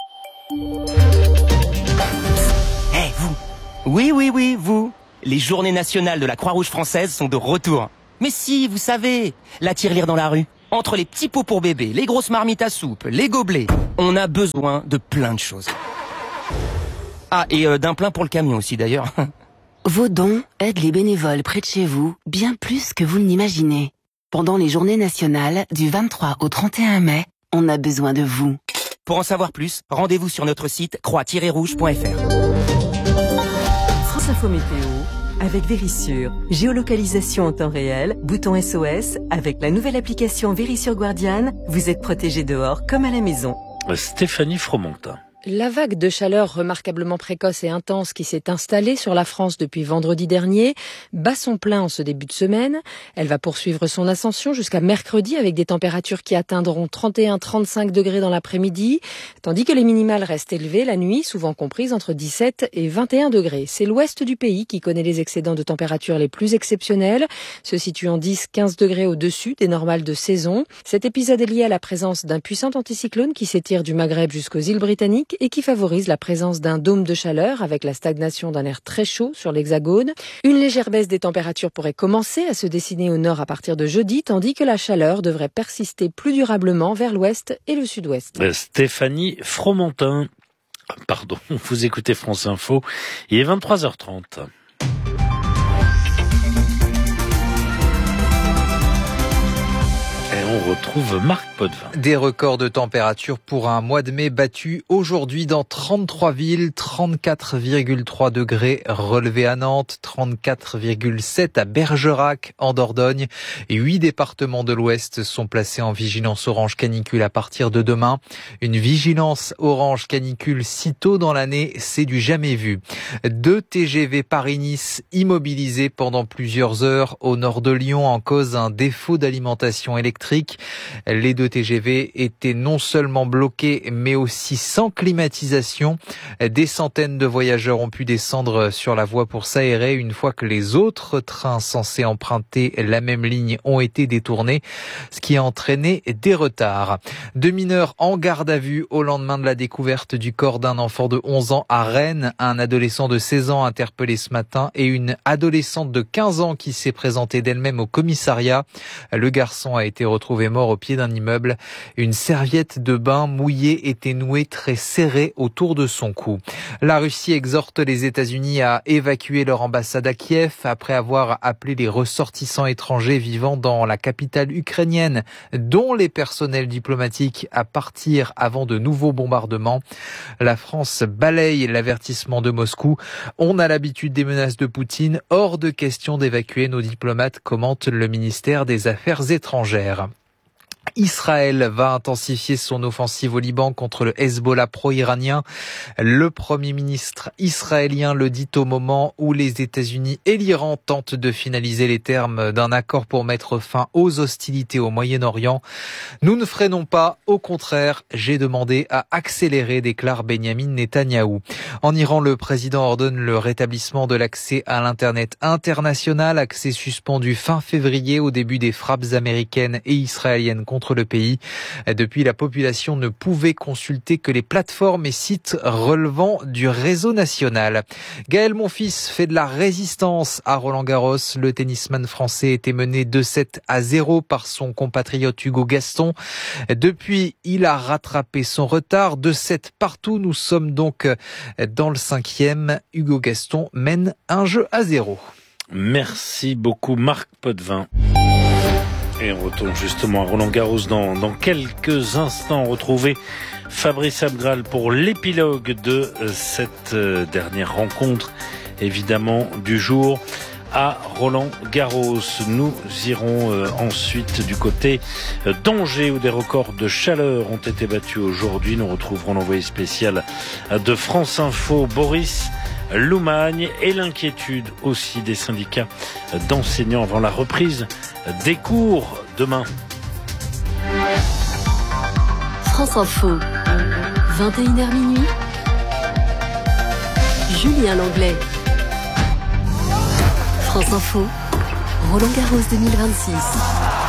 Eh, vous! Oui, oui, oui, vous! Les journées nationales de la Croix-Rouge française sont de retour. Mais si, vous savez, la tirelire dans la rue. Entre les petits pots pour bébé, les grosses marmites à soupe, les gobelets, on a besoin de plein de choses. Ah, et euh, d'un plein pour le camion aussi d'ailleurs. Vos dons aident les bénévoles près de chez vous, bien plus que vous ne l'imaginez. Pendant les journées nationales, du vingt-trois au trente et un mai, on a besoin de vous. Pour en savoir plus, rendez-vous sur notre site croix tiret rouge point f r. France Info Météo avec Vérissure. Géolocalisation en temps réel, bouton S O S. Avec la nouvelle application Vérissure Guardian, vous êtes protégé dehors comme à la maison. Stéphanie Fromontin. La vague de chaleur remarquablement précoce et intense qui s'est installée sur la France depuis vendredi dernier bat son plein en ce début de semaine. Elle va poursuivre son ascension jusqu'à mercredi avec des températures qui atteindront trente et un à trente-cinq degrés dans l'après-midi, tandis que les minimales restent élevées la nuit, souvent comprises entre dix-sept et vingt et un degrés. C'est l'ouest du pays qui connaît les excédents de température les plus exceptionnels, se situant dix à quinze degrés au-dessus des normales de saison. Cet épisode est lié à la présence d'un puissant anticyclone qui s'étire du Maghreb jusqu'aux îles britanniques et qui favorise la présence d'un dôme de chaleur avec la stagnation d'un air très chaud sur l'hexagone. Une légère baisse des températures pourrait commencer à se dessiner au nord à partir de jeudi, tandis que la chaleur devrait persister plus durablement vers l'ouest et le sud-ouest. Stéphanie Fromontin. Pardon, vous écoutez France Info. Il est vingt-trois heures trente. On retrouve Marc Potvin. Des records de température pour un mois de mai battu aujourd'hui dans trente-trois villes, trente-quatre virgule trois degrés relevés à Nantes, trente-quatre virgule sept à Bergerac en Dordogne et huit départements de l'Ouest sont placés en vigilance orange canicule à partir de demain. Une vigilance orange canicule si tôt dans l'année, c'est du jamais vu. Deux T G V Paris-Nice immobilisés pendant plusieurs heures au nord de Lyon en cause d'un défaut d'alimentation électrique. Les deux T G V étaient non seulement bloqués, mais aussi sans climatisation. Des centaines de voyageurs ont pu descendre sur la voie pour s'aérer une fois que les autres trains censés emprunter la même ligne ont été détournés, ce qui a entraîné des retards. Deux mineurs en garde à vue au lendemain de la découverte du corps d'un enfant de onze ans à Rennes, un adolescent de seize ans interpellé ce matin et une adolescente de quinze ans qui s'est présentée d'elle-même au commissariat. Le garçon a été retrouvé mort au pied d'un immeuble. Une serviette de bain mouillée était nouée très serrée autour de son cou. La Russie exhorte les États-Unis à évacuer leur ambassade à Kiev après avoir appelé les ressortissants étrangers vivant dans la capitale ukrainienne, dont les personnels diplomatiques, à partir avant de nouveaux bombardements. La France balaye l'avertissement de Moscou. On a l'habitude des menaces de Poutine. Hors de question d'évacuer nos diplomates, commente le ministère des Affaires étrangères. Israël va intensifier son offensive au Liban contre le Hezbollah pro-iranien. Le Premier ministre israélien le dit au moment où les États-Unis et l'Iran tentent de finaliser les termes d'un accord pour mettre fin aux hostilités au Moyen-Orient. Nous ne freinons pas, au contraire, j'ai demandé à accélérer, déclare Benyamin Netanyahou. En Iran, le président ordonne le rétablissement de l'accès à l'Internet international, accès suspendu fin février au début des frappes américaines et israéliennes contre contre le pays. Depuis, la population ne pouvait consulter que les plateformes et sites relevant du réseau national. Gaël Monfils fait de la résistance à Roland-Garros. Le tennisman français était mené deux sept à zéro par son compatriote Hugo Gaston. Depuis, il a rattrapé son retard. deux sept partout. Nous sommes donc dans le cinquième. Hugo Gaston mène un jeu à zéro. Merci beaucoup Marc Potvin. Et on retourne justement à Roland-Garros dans, dans quelques instants. Retrouver Fabrice Abgral pour l'épilogue de cette dernière rencontre, évidemment, du jour à Roland-Garros. Nous irons euh, ensuite du côté d'Angers où des records de chaleur ont été battus aujourd'hui. Nous retrouverons l'envoyé spécial de France Info, Boris Loumagne, et l'inquiétude aussi des syndicats d'enseignants avant la reprise des cours demain. France Info, vingt et une heures minuit. Julien Langlais. France Info, Roland-Garros deux mille vingt-six.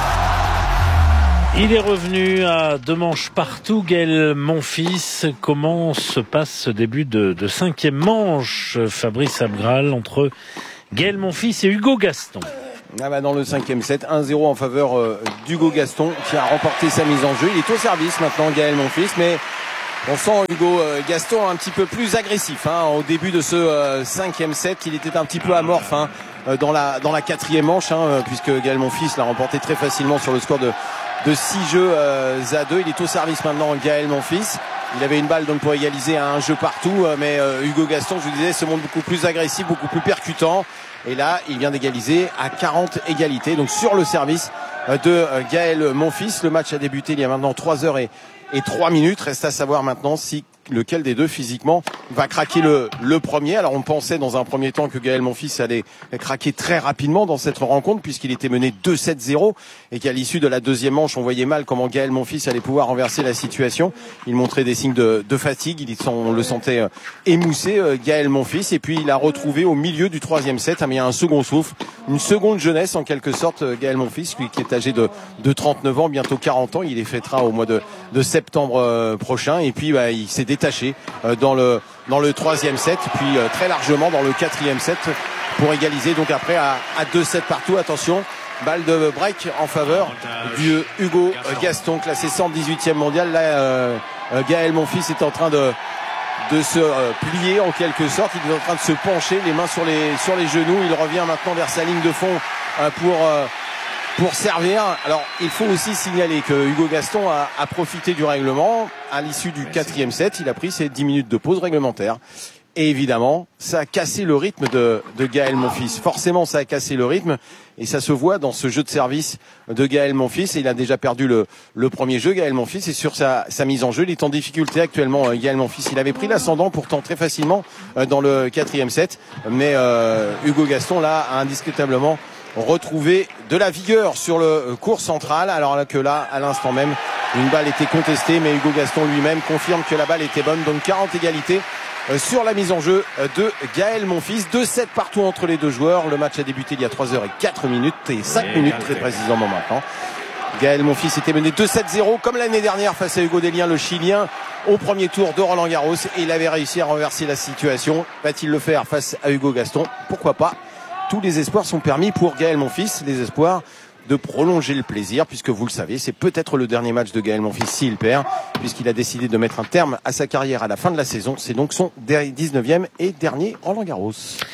Il est revenu à deux manches partout. Gaël Monfils, comment se passe ce début de, de cinquième manche, Fabrice Abgral, entre Gaël Monfils et Hugo Gaston? Ah bah dans le cinquième set, un zéro en faveur euh, d'Hugo Gaston qui a remporté sa mise en jeu. Il est au service maintenant, Gaël Monfils, mais on sent Hugo euh, Gaston un petit peu plus agressif hein, au début de ce euh, cinquième set. Il était un petit peu amorphe hein, dans la dans la quatrième manche, hein, puisque Gaël Monfils l'a remporté très facilement sur le score de de six jeux euh, à deux. Il est au service maintenant, Gaël Monfils. Il avait une balle donc pour égaliser à un jeu partout, euh, mais euh, Hugo Gaston, je vous disais, se montre beaucoup plus agressif, beaucoup plus percutant. Et là, il vient d'égaliser à quarante égalités. Donc sur le service euh, de euh, Gaël Monfils. Le match a débuté il y a maintenant trois heures et, et trois minutes. Reste à savoir maintenant si lequel des deux physiquement va craquer le, le premier. Alors on pensait dans un premier temps que Gaël Monfils allait craquer très rapidement dans cette rencontre puisqu'il était mené deux sept zéro et qu'à l'issue de la deuxième manche on voyait mal comment Gaël Monfils allait pouvoir renverser la situation. Il montrait des signes de, de fatigue, il, on le sentait euh, émoussé euh, Gaël Monfils, et puis il a retrouvé au milieu du troisième set ah, mais il y a un second souffle, une seconde jeunesse en quelque sorte. euh, Gaël Monfils, lui qui est âgé de, de trente-neuf ans, bientôt quarante ans, il les fêtera au mois de, de septembre euh, prochain, et puis bah, il s'est détaché euh, dans le dans le troisième set, puis euh, très largement dans le quatrième set pour égaliser donc après à, à deux sept partout. Attention, balle de break en faveur du Hugo Gaston, classé cent dix-huitième mondial. Là euh, Gaël Monfils est en train de de se euh, plier en quelque sorte, il est en train de se pencher, les mains sur les sur les genoux. Il revient maintenant vers sa ligne de fond euh, pour euh, pour servir. Alors il faut aussi signaler que Hugo Gaston a, a profité du règlement. À l'issue du quatrième set, il a pris ses dix minutes de pause réglementaire. Et évidemment, ça a cassé le rythme de, de Gaël Monfils. Forcément, ça a cassé le rythme. Et ça se voit dans ce jeu de service de Gaël Monfils. Il a déjà perdu le, le premier jeu, Gaël Monfils. Et sur sa, sa mise en jeu, il est en difficulté actuellement, Gaël Monfils. Il avait pris l'ascendant pourtant très facilement dans le quatrième set. Mais euh, Hugo Gaston, là, a indiscutablement retrouvé de la vigueur sur le court central. Alors que là, à l'instant même, une balle était contestée. Mais Hugo Gaston lui-même confirme que la balle était bonne. Donc quarante égalités sur la mise en jeu de Gaël Monfils. deux sept partout entre les deux joueurs. Le match a débuté il y a trois heures et quatre minutes et cinq minutes très précisément maintenant. Gaël Monfils était mené deux sept zéro comme l'année dernière face à Hugo Dellien, le Chilien, au premier tour de Roland-Garros, et il avait réussi à renverser la situation. Va-t-il le faire face à Hugo Gaston? Pourquoi pas? Tous les espoirs sont permis pour Gaël Monfils, les espoirs de prolonger le plaisir, puisque vous le savez, c'est peut-être le dernier match de Gaël Monfils s'il perd, puisqu'il a décidé de mettre un terme à sa carrière à la fin de la saison. C'est donc son dix-neuvième et dernier Roland-Garros.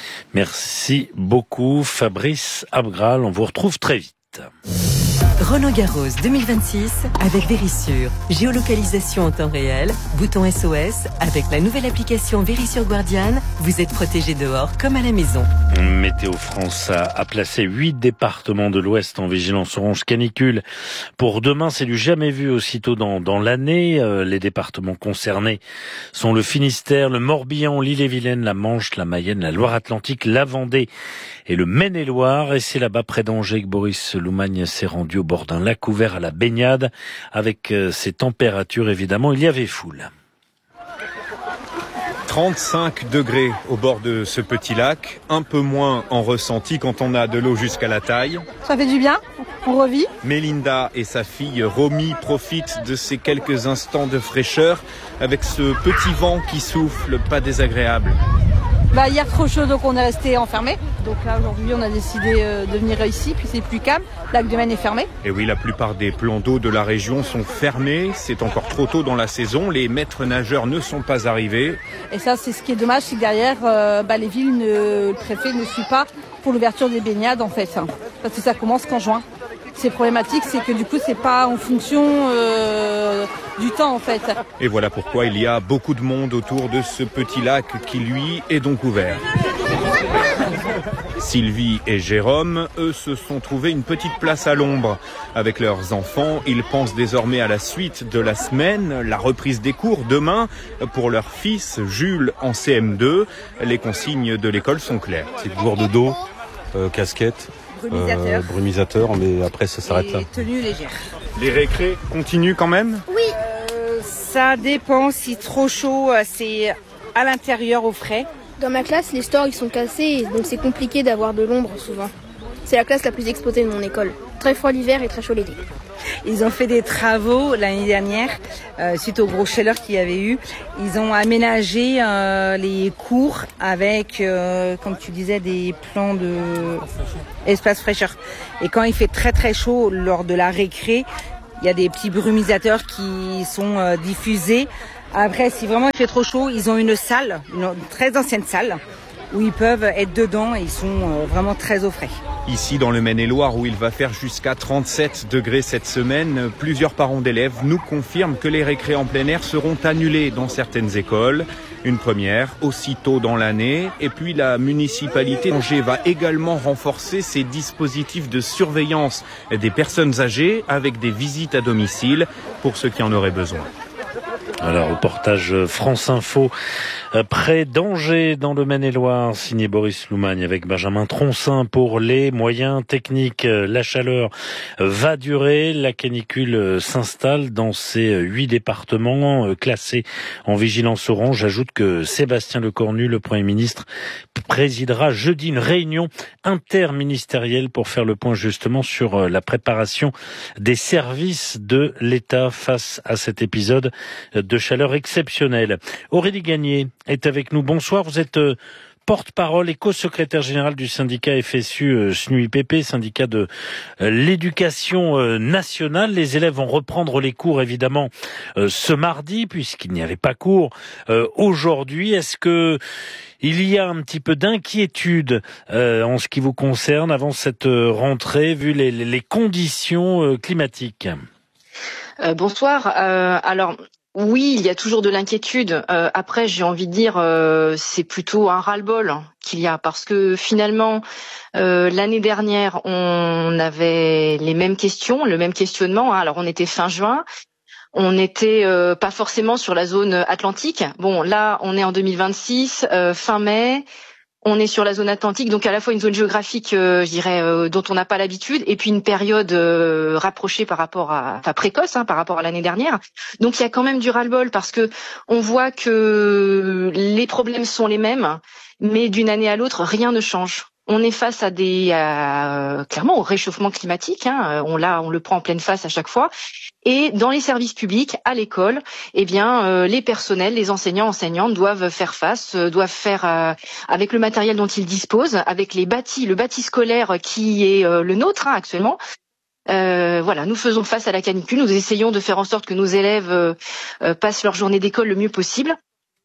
Merci beaucoup Fabrice Abgral, on vous retrouve très vite. Roland-Garros deux mille vingt-six avec Vérissure. Géolocalisation en temps réel, bouton S O S. Avec la nouvelle application Vérissure Guardian, vous êtes protégé dehors comme à la maison. Météo France a, a placé huit départements de l'Ouest en vigilance orange canicule. Pour demain, c'est du jamais vu aussitôt dans, dans l'année. Euh, les départements concernés sont le Finistère, le Morbihan, l'Ille-et-Vilaine, la Manche, la Mayenne, la Loire-Atlantique, la Vendée et le Maine-et-Loire. Et c'est là-bas près d'Angers que Boris Loumagne s'est rendu au bord d'un lac ouvert à la baignade. Avec euh, ces températures, évidemment, il y avait foule. trente-cinq degrés au bord de ce petit lac, un peu moins en ressenti quand on a de l'eau jusqu'à la taille. Ça fait du bien. On revit. Mélinda et sa fille Romy profitent de ces quelques instants de fraîcheur avec ce petit vent qui souffle, pas désagréable. Bah, hier trop chaud, donc on est resté enfermé. Donc là aujourd'hui on a décidé euh, de venir ici, puis c'est plus calme. Le lac de Maine est fermé. Et oui, la plupart des plans d'eau de la région sont fermés. C'est encore trop tôt dans la saison. Les maîtres nageurs ne sont pas arrivés. Et ça, c'est ce qui est dommage, c'est que derrière, euh, bah, les villes, ne, le préfet ne suit pas pour l'ouverture des baignades en fait, hein, parce que ça commence qu'en juin. C'est problématique, c'est que du coup c'est pas en fonction euh, du temps en fait. Et voilà pourquoi il y a beaucoup de monde autour de ce petit lac qui lui est donc ouvert. Sylvie et Jérôme, eux, se sont trouvés une petite place à l'ombre. Avec leurs enfants, ils pensent désormais à la suite de la semaine, la reprise des cours demain. Pour leur fils, Jules, en C M deux, les consignes de l'école sont claires. C'est gourde d'eau, euh, casquette. Brumisateur. Euh, brumisateur, mais après ça s'arrête là. Tenue légère. Les récrés continuent quand même ? Oui. Euh, ça dépend, si trop chaud, c'est à l'intérieur au frais. Dans ma classe, les stores ils sont cassés, donc c'est compliqué d'avoir de l'ombre souvent. C'est la classe la plus exposée de mon école. Très froid l'hiver et très chaud l'été. Ils ont fait des travaux l'année dernière, euh, suite aux gros chaleurs qu'il y avait eu. Ils ont aménagé euh, les cours avec, euh, comme tu disais, des plans de espace fraîcheur. Et quand il fait très très chaud lors de la récré, il y a des petits brumisateurs qui sont euh, diffusés. Après, si vraiment il fait trop chaud, ils ont une salle, une très ancienne salle, où ils peuvent être dedans et ils sont euh, vraiment très au frais. Ici, dans le Maine-et-Loire, où il va faire jusqu'à trente-sept degrés cette semaine, plusieurs parents d'élèves nous confirment que les récrés en plein air seront annulés dans certaines écoles. Une première, aussitôt dans l'année. Et puis la municipalité d'Angers va également renforcer ses dispositifs de surveillance des personnes âgées avec des visites à domicile pour ceux qui en auraient besoin. Alors, reportage France Info, près d'Angers, dans le Maine-et-Loire, signé Boris Loumagne avec Benjamin Troncin pour les moyens techniques. La chaleur va durer, la canicule s'installe dans ces huit départements classés en vigilance orange. J'ajoute que Sébastien Lecornu, le Premier ministre, présidera jeudi une réunion interministérielle pour faire le point justement sur la préparation des services de l'État face à cet épisode de chaleur exceptionnelle. Aurélie Gagné est avec nous. Bonsoir, vous êtes euh, porte-parole et co-secrétaire général du syndicat F S U euh, S N U I P P, syndicat de euh, l'éducation euh, nationale. Les élèves vont reprendre les cours évidemment euh, ce mardi puisqu'il n'y avait pas cours euh, aujourd'hui. Est-ce que il y a un petit peu d'inquiétude euh, en ce qui vous concerne avant cette euh, rentrée vu les, les conditions euh, climatiques? euh, Bonsoir. Euh, alors oui, il y a toujours de l'inquiétude. Euh, après, j'ai envie de dire, euh, c'est plutôt un ras-le-bol qu'il y a, parce que finalement, euh, l'année dernière, on avait les mêmes questions, le même questionnement. Hein. Alors, on était fin juin, on n'était euh, pas forcément sur la zone atlantique. Bon, là, on est en deux mille vingt-six, euh, fin mai. On est sur la zone atlantique, donc à la fois une zone géographique, euh, je dirais, euh, dont on n'a pas l'habitude, et puis une période euh, rapprochée par rapport à, enfin précoce, hein, par rapport à l'année dernière. Donc il y a quand même du ras-le-bol parce que on voit que les problèmes sont les mêmes, mais d'une année à l'autre, rien ne change. On est face à des, euh, clairement, au réchauffement climatique. Hein, on l'a, on le prend en pleine face à chaque fois. Et dans les services publics, à l'école, eh bien, euh, les personnels, les enseignants, enseignantes doivent faire face, euh, doivent faire euh, avec le matériel dont ils disposent, avec les bâtis, le bâti scolaire qui est euh, le nôtre hein, actuellement. Euh, voilà, nous faisons face à la canicule. Nous essayons de faire en sorte que nos élèves euh, euh, passent leur journée d'école le mieux possible.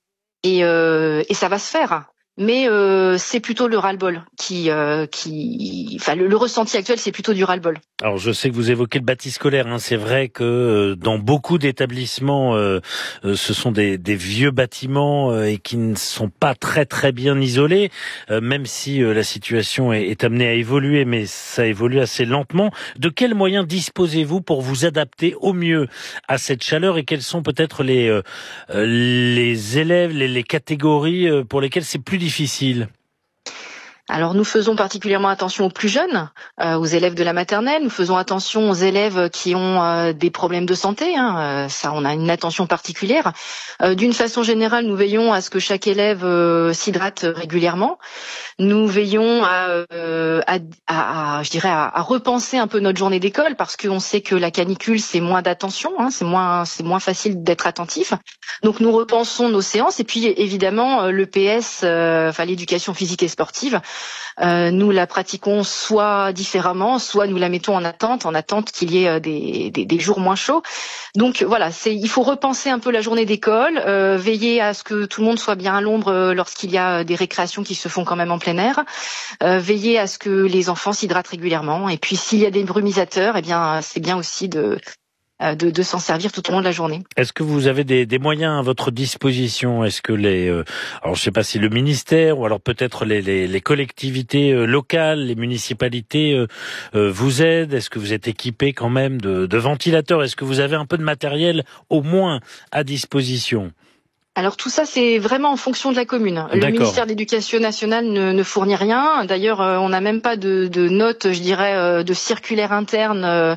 Et, euh, et ça va se faire. Mais euh, c'est plutôt le ras-le-bol qui, euh, qui, enfin le, le ressenti actuel, c'est plutôt du ras-le-bol. Alors je sais que vous évoquez le bâti scolaire. Hein. C'est vrai que euh, dans beaucoup d'établissements, euh, euh, ce sont des, des vieux bâtiments euh, et qui ne sont pas très très bien isolés, euh, même si euh, la situation est, est amenée à évoluer, mais ça évolue assez lentement. De quels moyens disposez-vous pour vous adapter au mieux à cette chaleur et quels sont peut-être les euh, les élèves, les, les catégories euh, pour lesquelles c'est plus difficile? difficile? Alors nous faisons particulièrement attention aux plus jeunes, euh, aux élèves de la maternelle. Nous faisons attention aux élèves qui ont euh, des problèmes de santé. Hein. Euh, ça, on a une attention particulière. Euh, d'une façon générale, nous veillons à ce que chaque élève euh, s'hydrate régulièrement. Nous veillons à, euh, à, à, à je dirais, à, à repenser un peu notre journée d'école parce qu'on sait que la canicule, c'est moins d'attention, hein, c'est moins, c'est moins facile d'être attentif. Donc nous repensons nos séances et puis évidemment le P S, euh, enfin l'éducation physique et sportive. Euh, nous la pratiquons soit différemment, soit nous la mettons en attente, en attente qu'il y ait des, des, des jours moins chauds. Donc voilà, c'est, il faut repenser un peu la journée d'école, euh, veiller à ce que tout le monde soit bien à l'ombre lorsqu'il y a des récréations qui se font quand même en plein air, euh, veiller à ce que les enfants s'hydratent régulièrement. Et puis s'il y a des brumisateurs, eh bien c'est bien aussi de De, de s'en servir tout au long de la journée. Est-ce que vous avez des, des moyens à votre disposition? Est-ce que les, euh, alors je sais pas si le ministère ou alors peut-être les, les, les collectivités euh, locales, les municipalités euh, euh, vous aident? Est-ce que vous êtes équipé quand même de, de ventilateurs? Est-ce que vous avez un peu de matériel au moins à disposition? Alors tout ça, c'est vraiment en fonction de la commune. Le D'accord. ministère de l'Éducation nationale ne, ne fournit rien. D'ailleurs, euh, on n'a même pas de, de notes, je dirais, euh, de circulaire interne euh,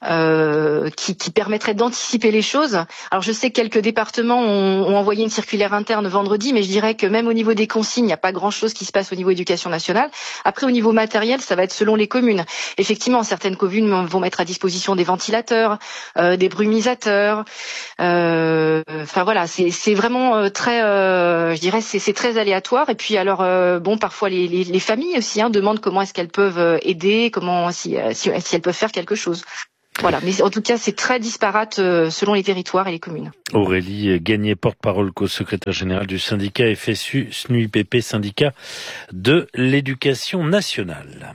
euh, qui, qui permettrait d'anticiper les choses. Alors je sais que quelques départements ont, ont envoyé une circulaire interne vendredi, mais je dirais que même au niveau des consignes, il n'y a pas grand-chose qui se passe au niveau éducation nationale. Après, au niveau matériel, ça va être selon les communes. Effectivement, certaines communes vont mettre à disposition des ventilateurs, euh, des brumisateurs. Euh, enfin voilà, c'est, c'est vraiment très, euh, je dirais, c'est, c'est très aléatoire. Et puis alors, euh, bon, parfois les, les, les familles aussi hein, demandent comment est-ce qu'elles peuvent aider, comment si, si, si elles peuvent faire quelque chose. Voilà, mais en tout cas, c'est très disparate euh, selon les territoires et les communes. Aurélie Gagné, porte-parole, co-secrétaire générale du syndicat F S U S N U I P P, syndicat de l'éducation nationale.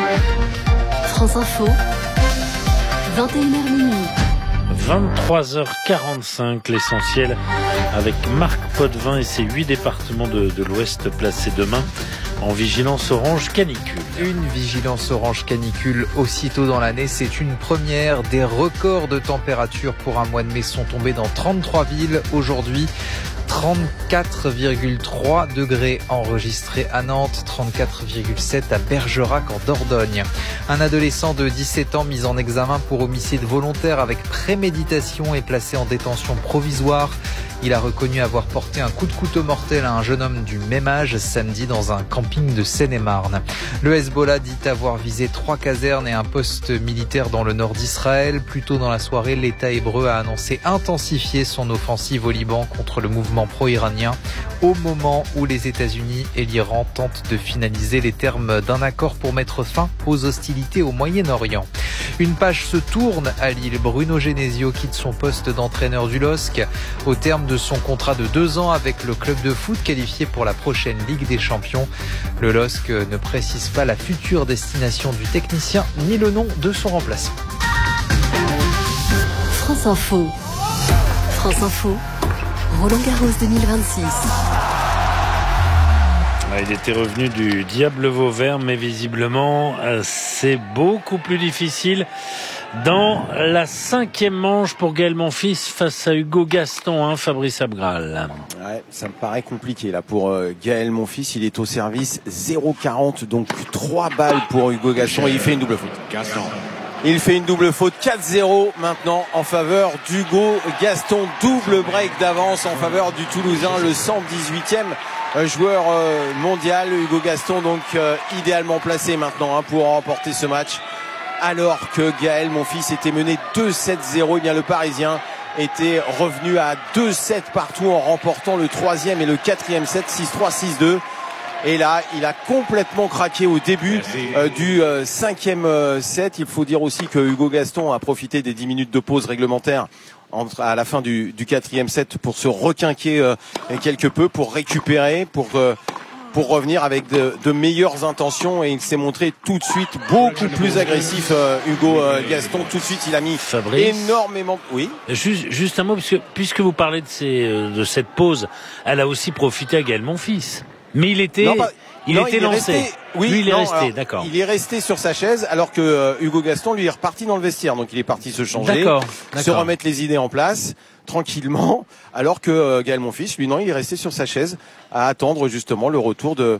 France Info, vingt et une heures minuit. vingt-trois heures quarante-cinq, l'essentiel avec Marc Potvin et ses huit départements de, de l'Ouest placés demain en vigilance orange canicule. Une vigilance orange canicule aussitôt dans l'année, c'est une première. Des records de température pour un mois de mai sont tombés dans trente-trois villes aujourd'hui. trente-quatre virgule trois degrés enregistrés à Nantes, trente-quatre virgule sept à Bergerac en Dordogne. Un adolescent de dix-sept ans mis en examen pour homicide volontaire avec préméditation est placé en détention provisoire. Il a reconnu avoir porté un coup de couteau mortel à un jeune homme du même âge samedi dans un camping de Seine-et-Marne. Le Hezbollah dit avoir visé trois casernes et un poste militaire dans le nord d'Israël. Plus tôt dans la soirée, l'État hébreu a annoncé intensifier son offensive au Liban contre le mouvement pro-iranien au moment où les États-Unis et l'Iran tentent de finaliser les termes d'un accord pour mettre fin aux hostilités au Moyen-Orient. Une page se tourne à Lille. Bruno Genesio quitte son poste d'entraîneur du L O S C au terme de son contrat de deux ans avec le club de foot qualifié pour la prochaine Ligue des Champions. Le L O S C ne précise pas la future destination du technicien ni le nom de son remplaçant. France Info. France Info. Roland Garros deux mille vingt-six. Il était revenu du Diable Vauvert, mais visiblement, c'est beaucoup plus difficile dans la cinquième manche pour Gaël Monfils face à Hugo Gaston, hein, Fabrice Abgral. Ouais, ça me paraît compliqué là pour euh, Gaël Monfils. Il est au service zéro quarante, donc trois balles pour Hugo Gaston et il fait une double faute. Gaston. Il fait une double faute, quatre zéro maintenant en faveur d'Hugo Gaston. Double break d'avance en faveur du Toulousain, le cent dix-huitième joueur mondial. Hugo Gaston donc euh, idéalement placé maintenant hein, pour remporter ce match. Alors que Gaël Monfils était mené deux sept zéro, et bien le Parisien était revenu à deux sept partout en remportant le troisième et le quatrième set, six trois, six deux. Et là, il a complètement craqué au début euh, du euh, cinquième euh, set. Il faut dire aussi que Hugo Gaston a profité des dix minutes de pause réglementaire entre, à la fin du, du quatrième set pour se requinquer euh, quelque peu, pour récupérer, pour euh, pour revenir avec de, de meilleures intentions. Et il s'est montré tout de suite beaucoup plus agressif, euh, Hugo euh, Gaston. Tout de suite, il a mis Fabrice, énormément. Oui. Juste, juste un mot, puisque, puisque vous parlez de, ces, de cette pause, elle a aussi profité à Gaël Monfils. Mais il était, non, bah, il non, était il lancé. Resté, oui, lui, il non, est resté, alors, d'accord. Il est resté sur sa chaise, alors que euh, Hugo Gaston, lui, est reparti dans le vestiaire. Donc, il est parti se changer, d'accord, d'accord. se remettre les idées en place, tranquillement. Alors que euh, Gaël Monfils, lui, non, il est resté sur sa chaise à attendre justement le retour de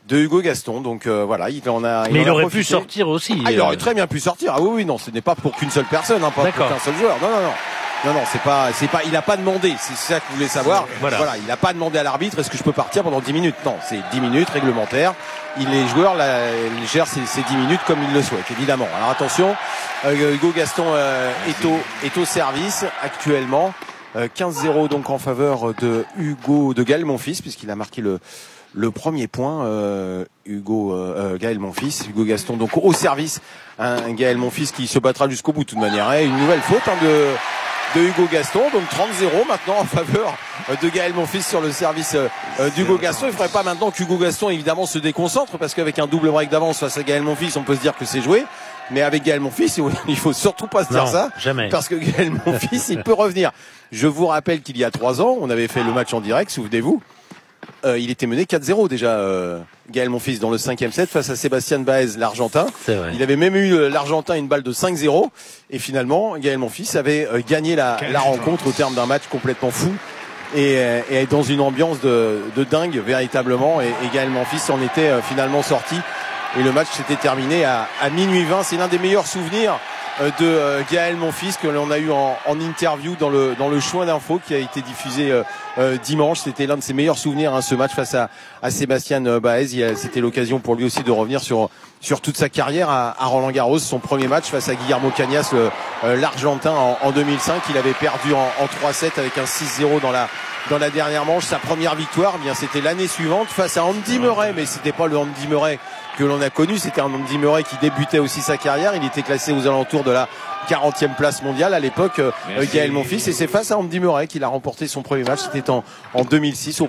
de Hugo Gaston. Donc euh, voilà, il en a. Il Mais en il a aurait profité. pu sortir aussi. Ah, il euh. aurait très bien pu sortir. Ah oui, oui, non, ce n'est pas pour qu'une seule personne, hein, pas D'accord. pour qu'un seul joueur. Non, non, non. Non, non, c'est pas, c'est pas, il a pas demandé. C'est ça que vous voulez savoir. Voilà. Voilà, il a pas demandé à l'arbitre, est-ce que je peux partir pendant dix minutes? Non, c'est dix minutes réglementaires. Il, les joueurs, là, ils gèrent ces, ces dix minutes comme ils le souhaitent, évidemment. Alors attention, euh, Hugo Gaston euh, est au, est au service actuellement. Euh, quinze zéro donc en faveur de Hugo, de Gaël Monfils, puisqu'il a marqué le, le premier point. Euh, Hugo, euh, Gaël Monfils, Hugo Gaston donc au service. Un Gaël Monfils qui se battra jusqu'au bout de toute manière. Et une nouvelle faute hein, de de Hugo Gaston, donc trente zéro maintenant en faveur de Gaël Monfils sur le service euh, d'Hugo Gaston. Il ne faudrait pas maintenant qu'Hugo Gaston évidemment se déconcentre, parce qu'avec un double break d'avance face à Gaël Monfils, on peut se dire que c'est joué. Mais avec Gaël Monfils, il faut surtout pas se dire Non, ça, jamais. parce que Gaël Monfils, il peut revenir. Je vous rappelle qu'il y a trois ans, on avait fait le match en direct, souvenez-vous. Euh, il était mené quatre zéro déjà, euh, Gaël Monfils, dans le cinquième set face à Sébastien Baez, l'Argentin. C'est vrai. Il avait même eu euh, l'Argentin une balle de cinq zéro. Et finalement, Gaël Monfils avait euh, gagné la, la rencontre au terme d'un match complètement fou. Et, euh, et dans une ambiance de, de dingue, véritablement. Et, et Gaël Monfils en était euh, finalement sorti. Et le match s'était terminé à, à minuit vingt. C'est l'un des meilleurs souvenirs de euh, Gaël Monfils que l'on a eu en, en interview dans le dans le Choix d'info qui a été diffusé euh, euh, dimanche. C'était l'un de ses meilleurs souvenirs, hein, ce match face à, à Sébastien Baez. C'était l'occasion pour lui aussi de revenir sur sur toute sa carrière à, à Roland Garros. Son premier match face à Guillermo Cañas, le, euh, l'Argentin en, en deux mille cinq. Il avait perdu en, en trois sept avec un six zéro dans la dans la dernière manche. Sa première victoire, eh bien c'était l'année suivante face à Andy Murray, mais c'était pas le Andy Murray que l'on a connu, c'était un Andy Murray qui débutait aussi sa carrière. Il était classé aux alentours de la quarantième place mondiale à l'époque, euh, Gaël Monfils, et c'est face à Andy Murray qu'il a remporté son premier match. C'était en, en deux mille six au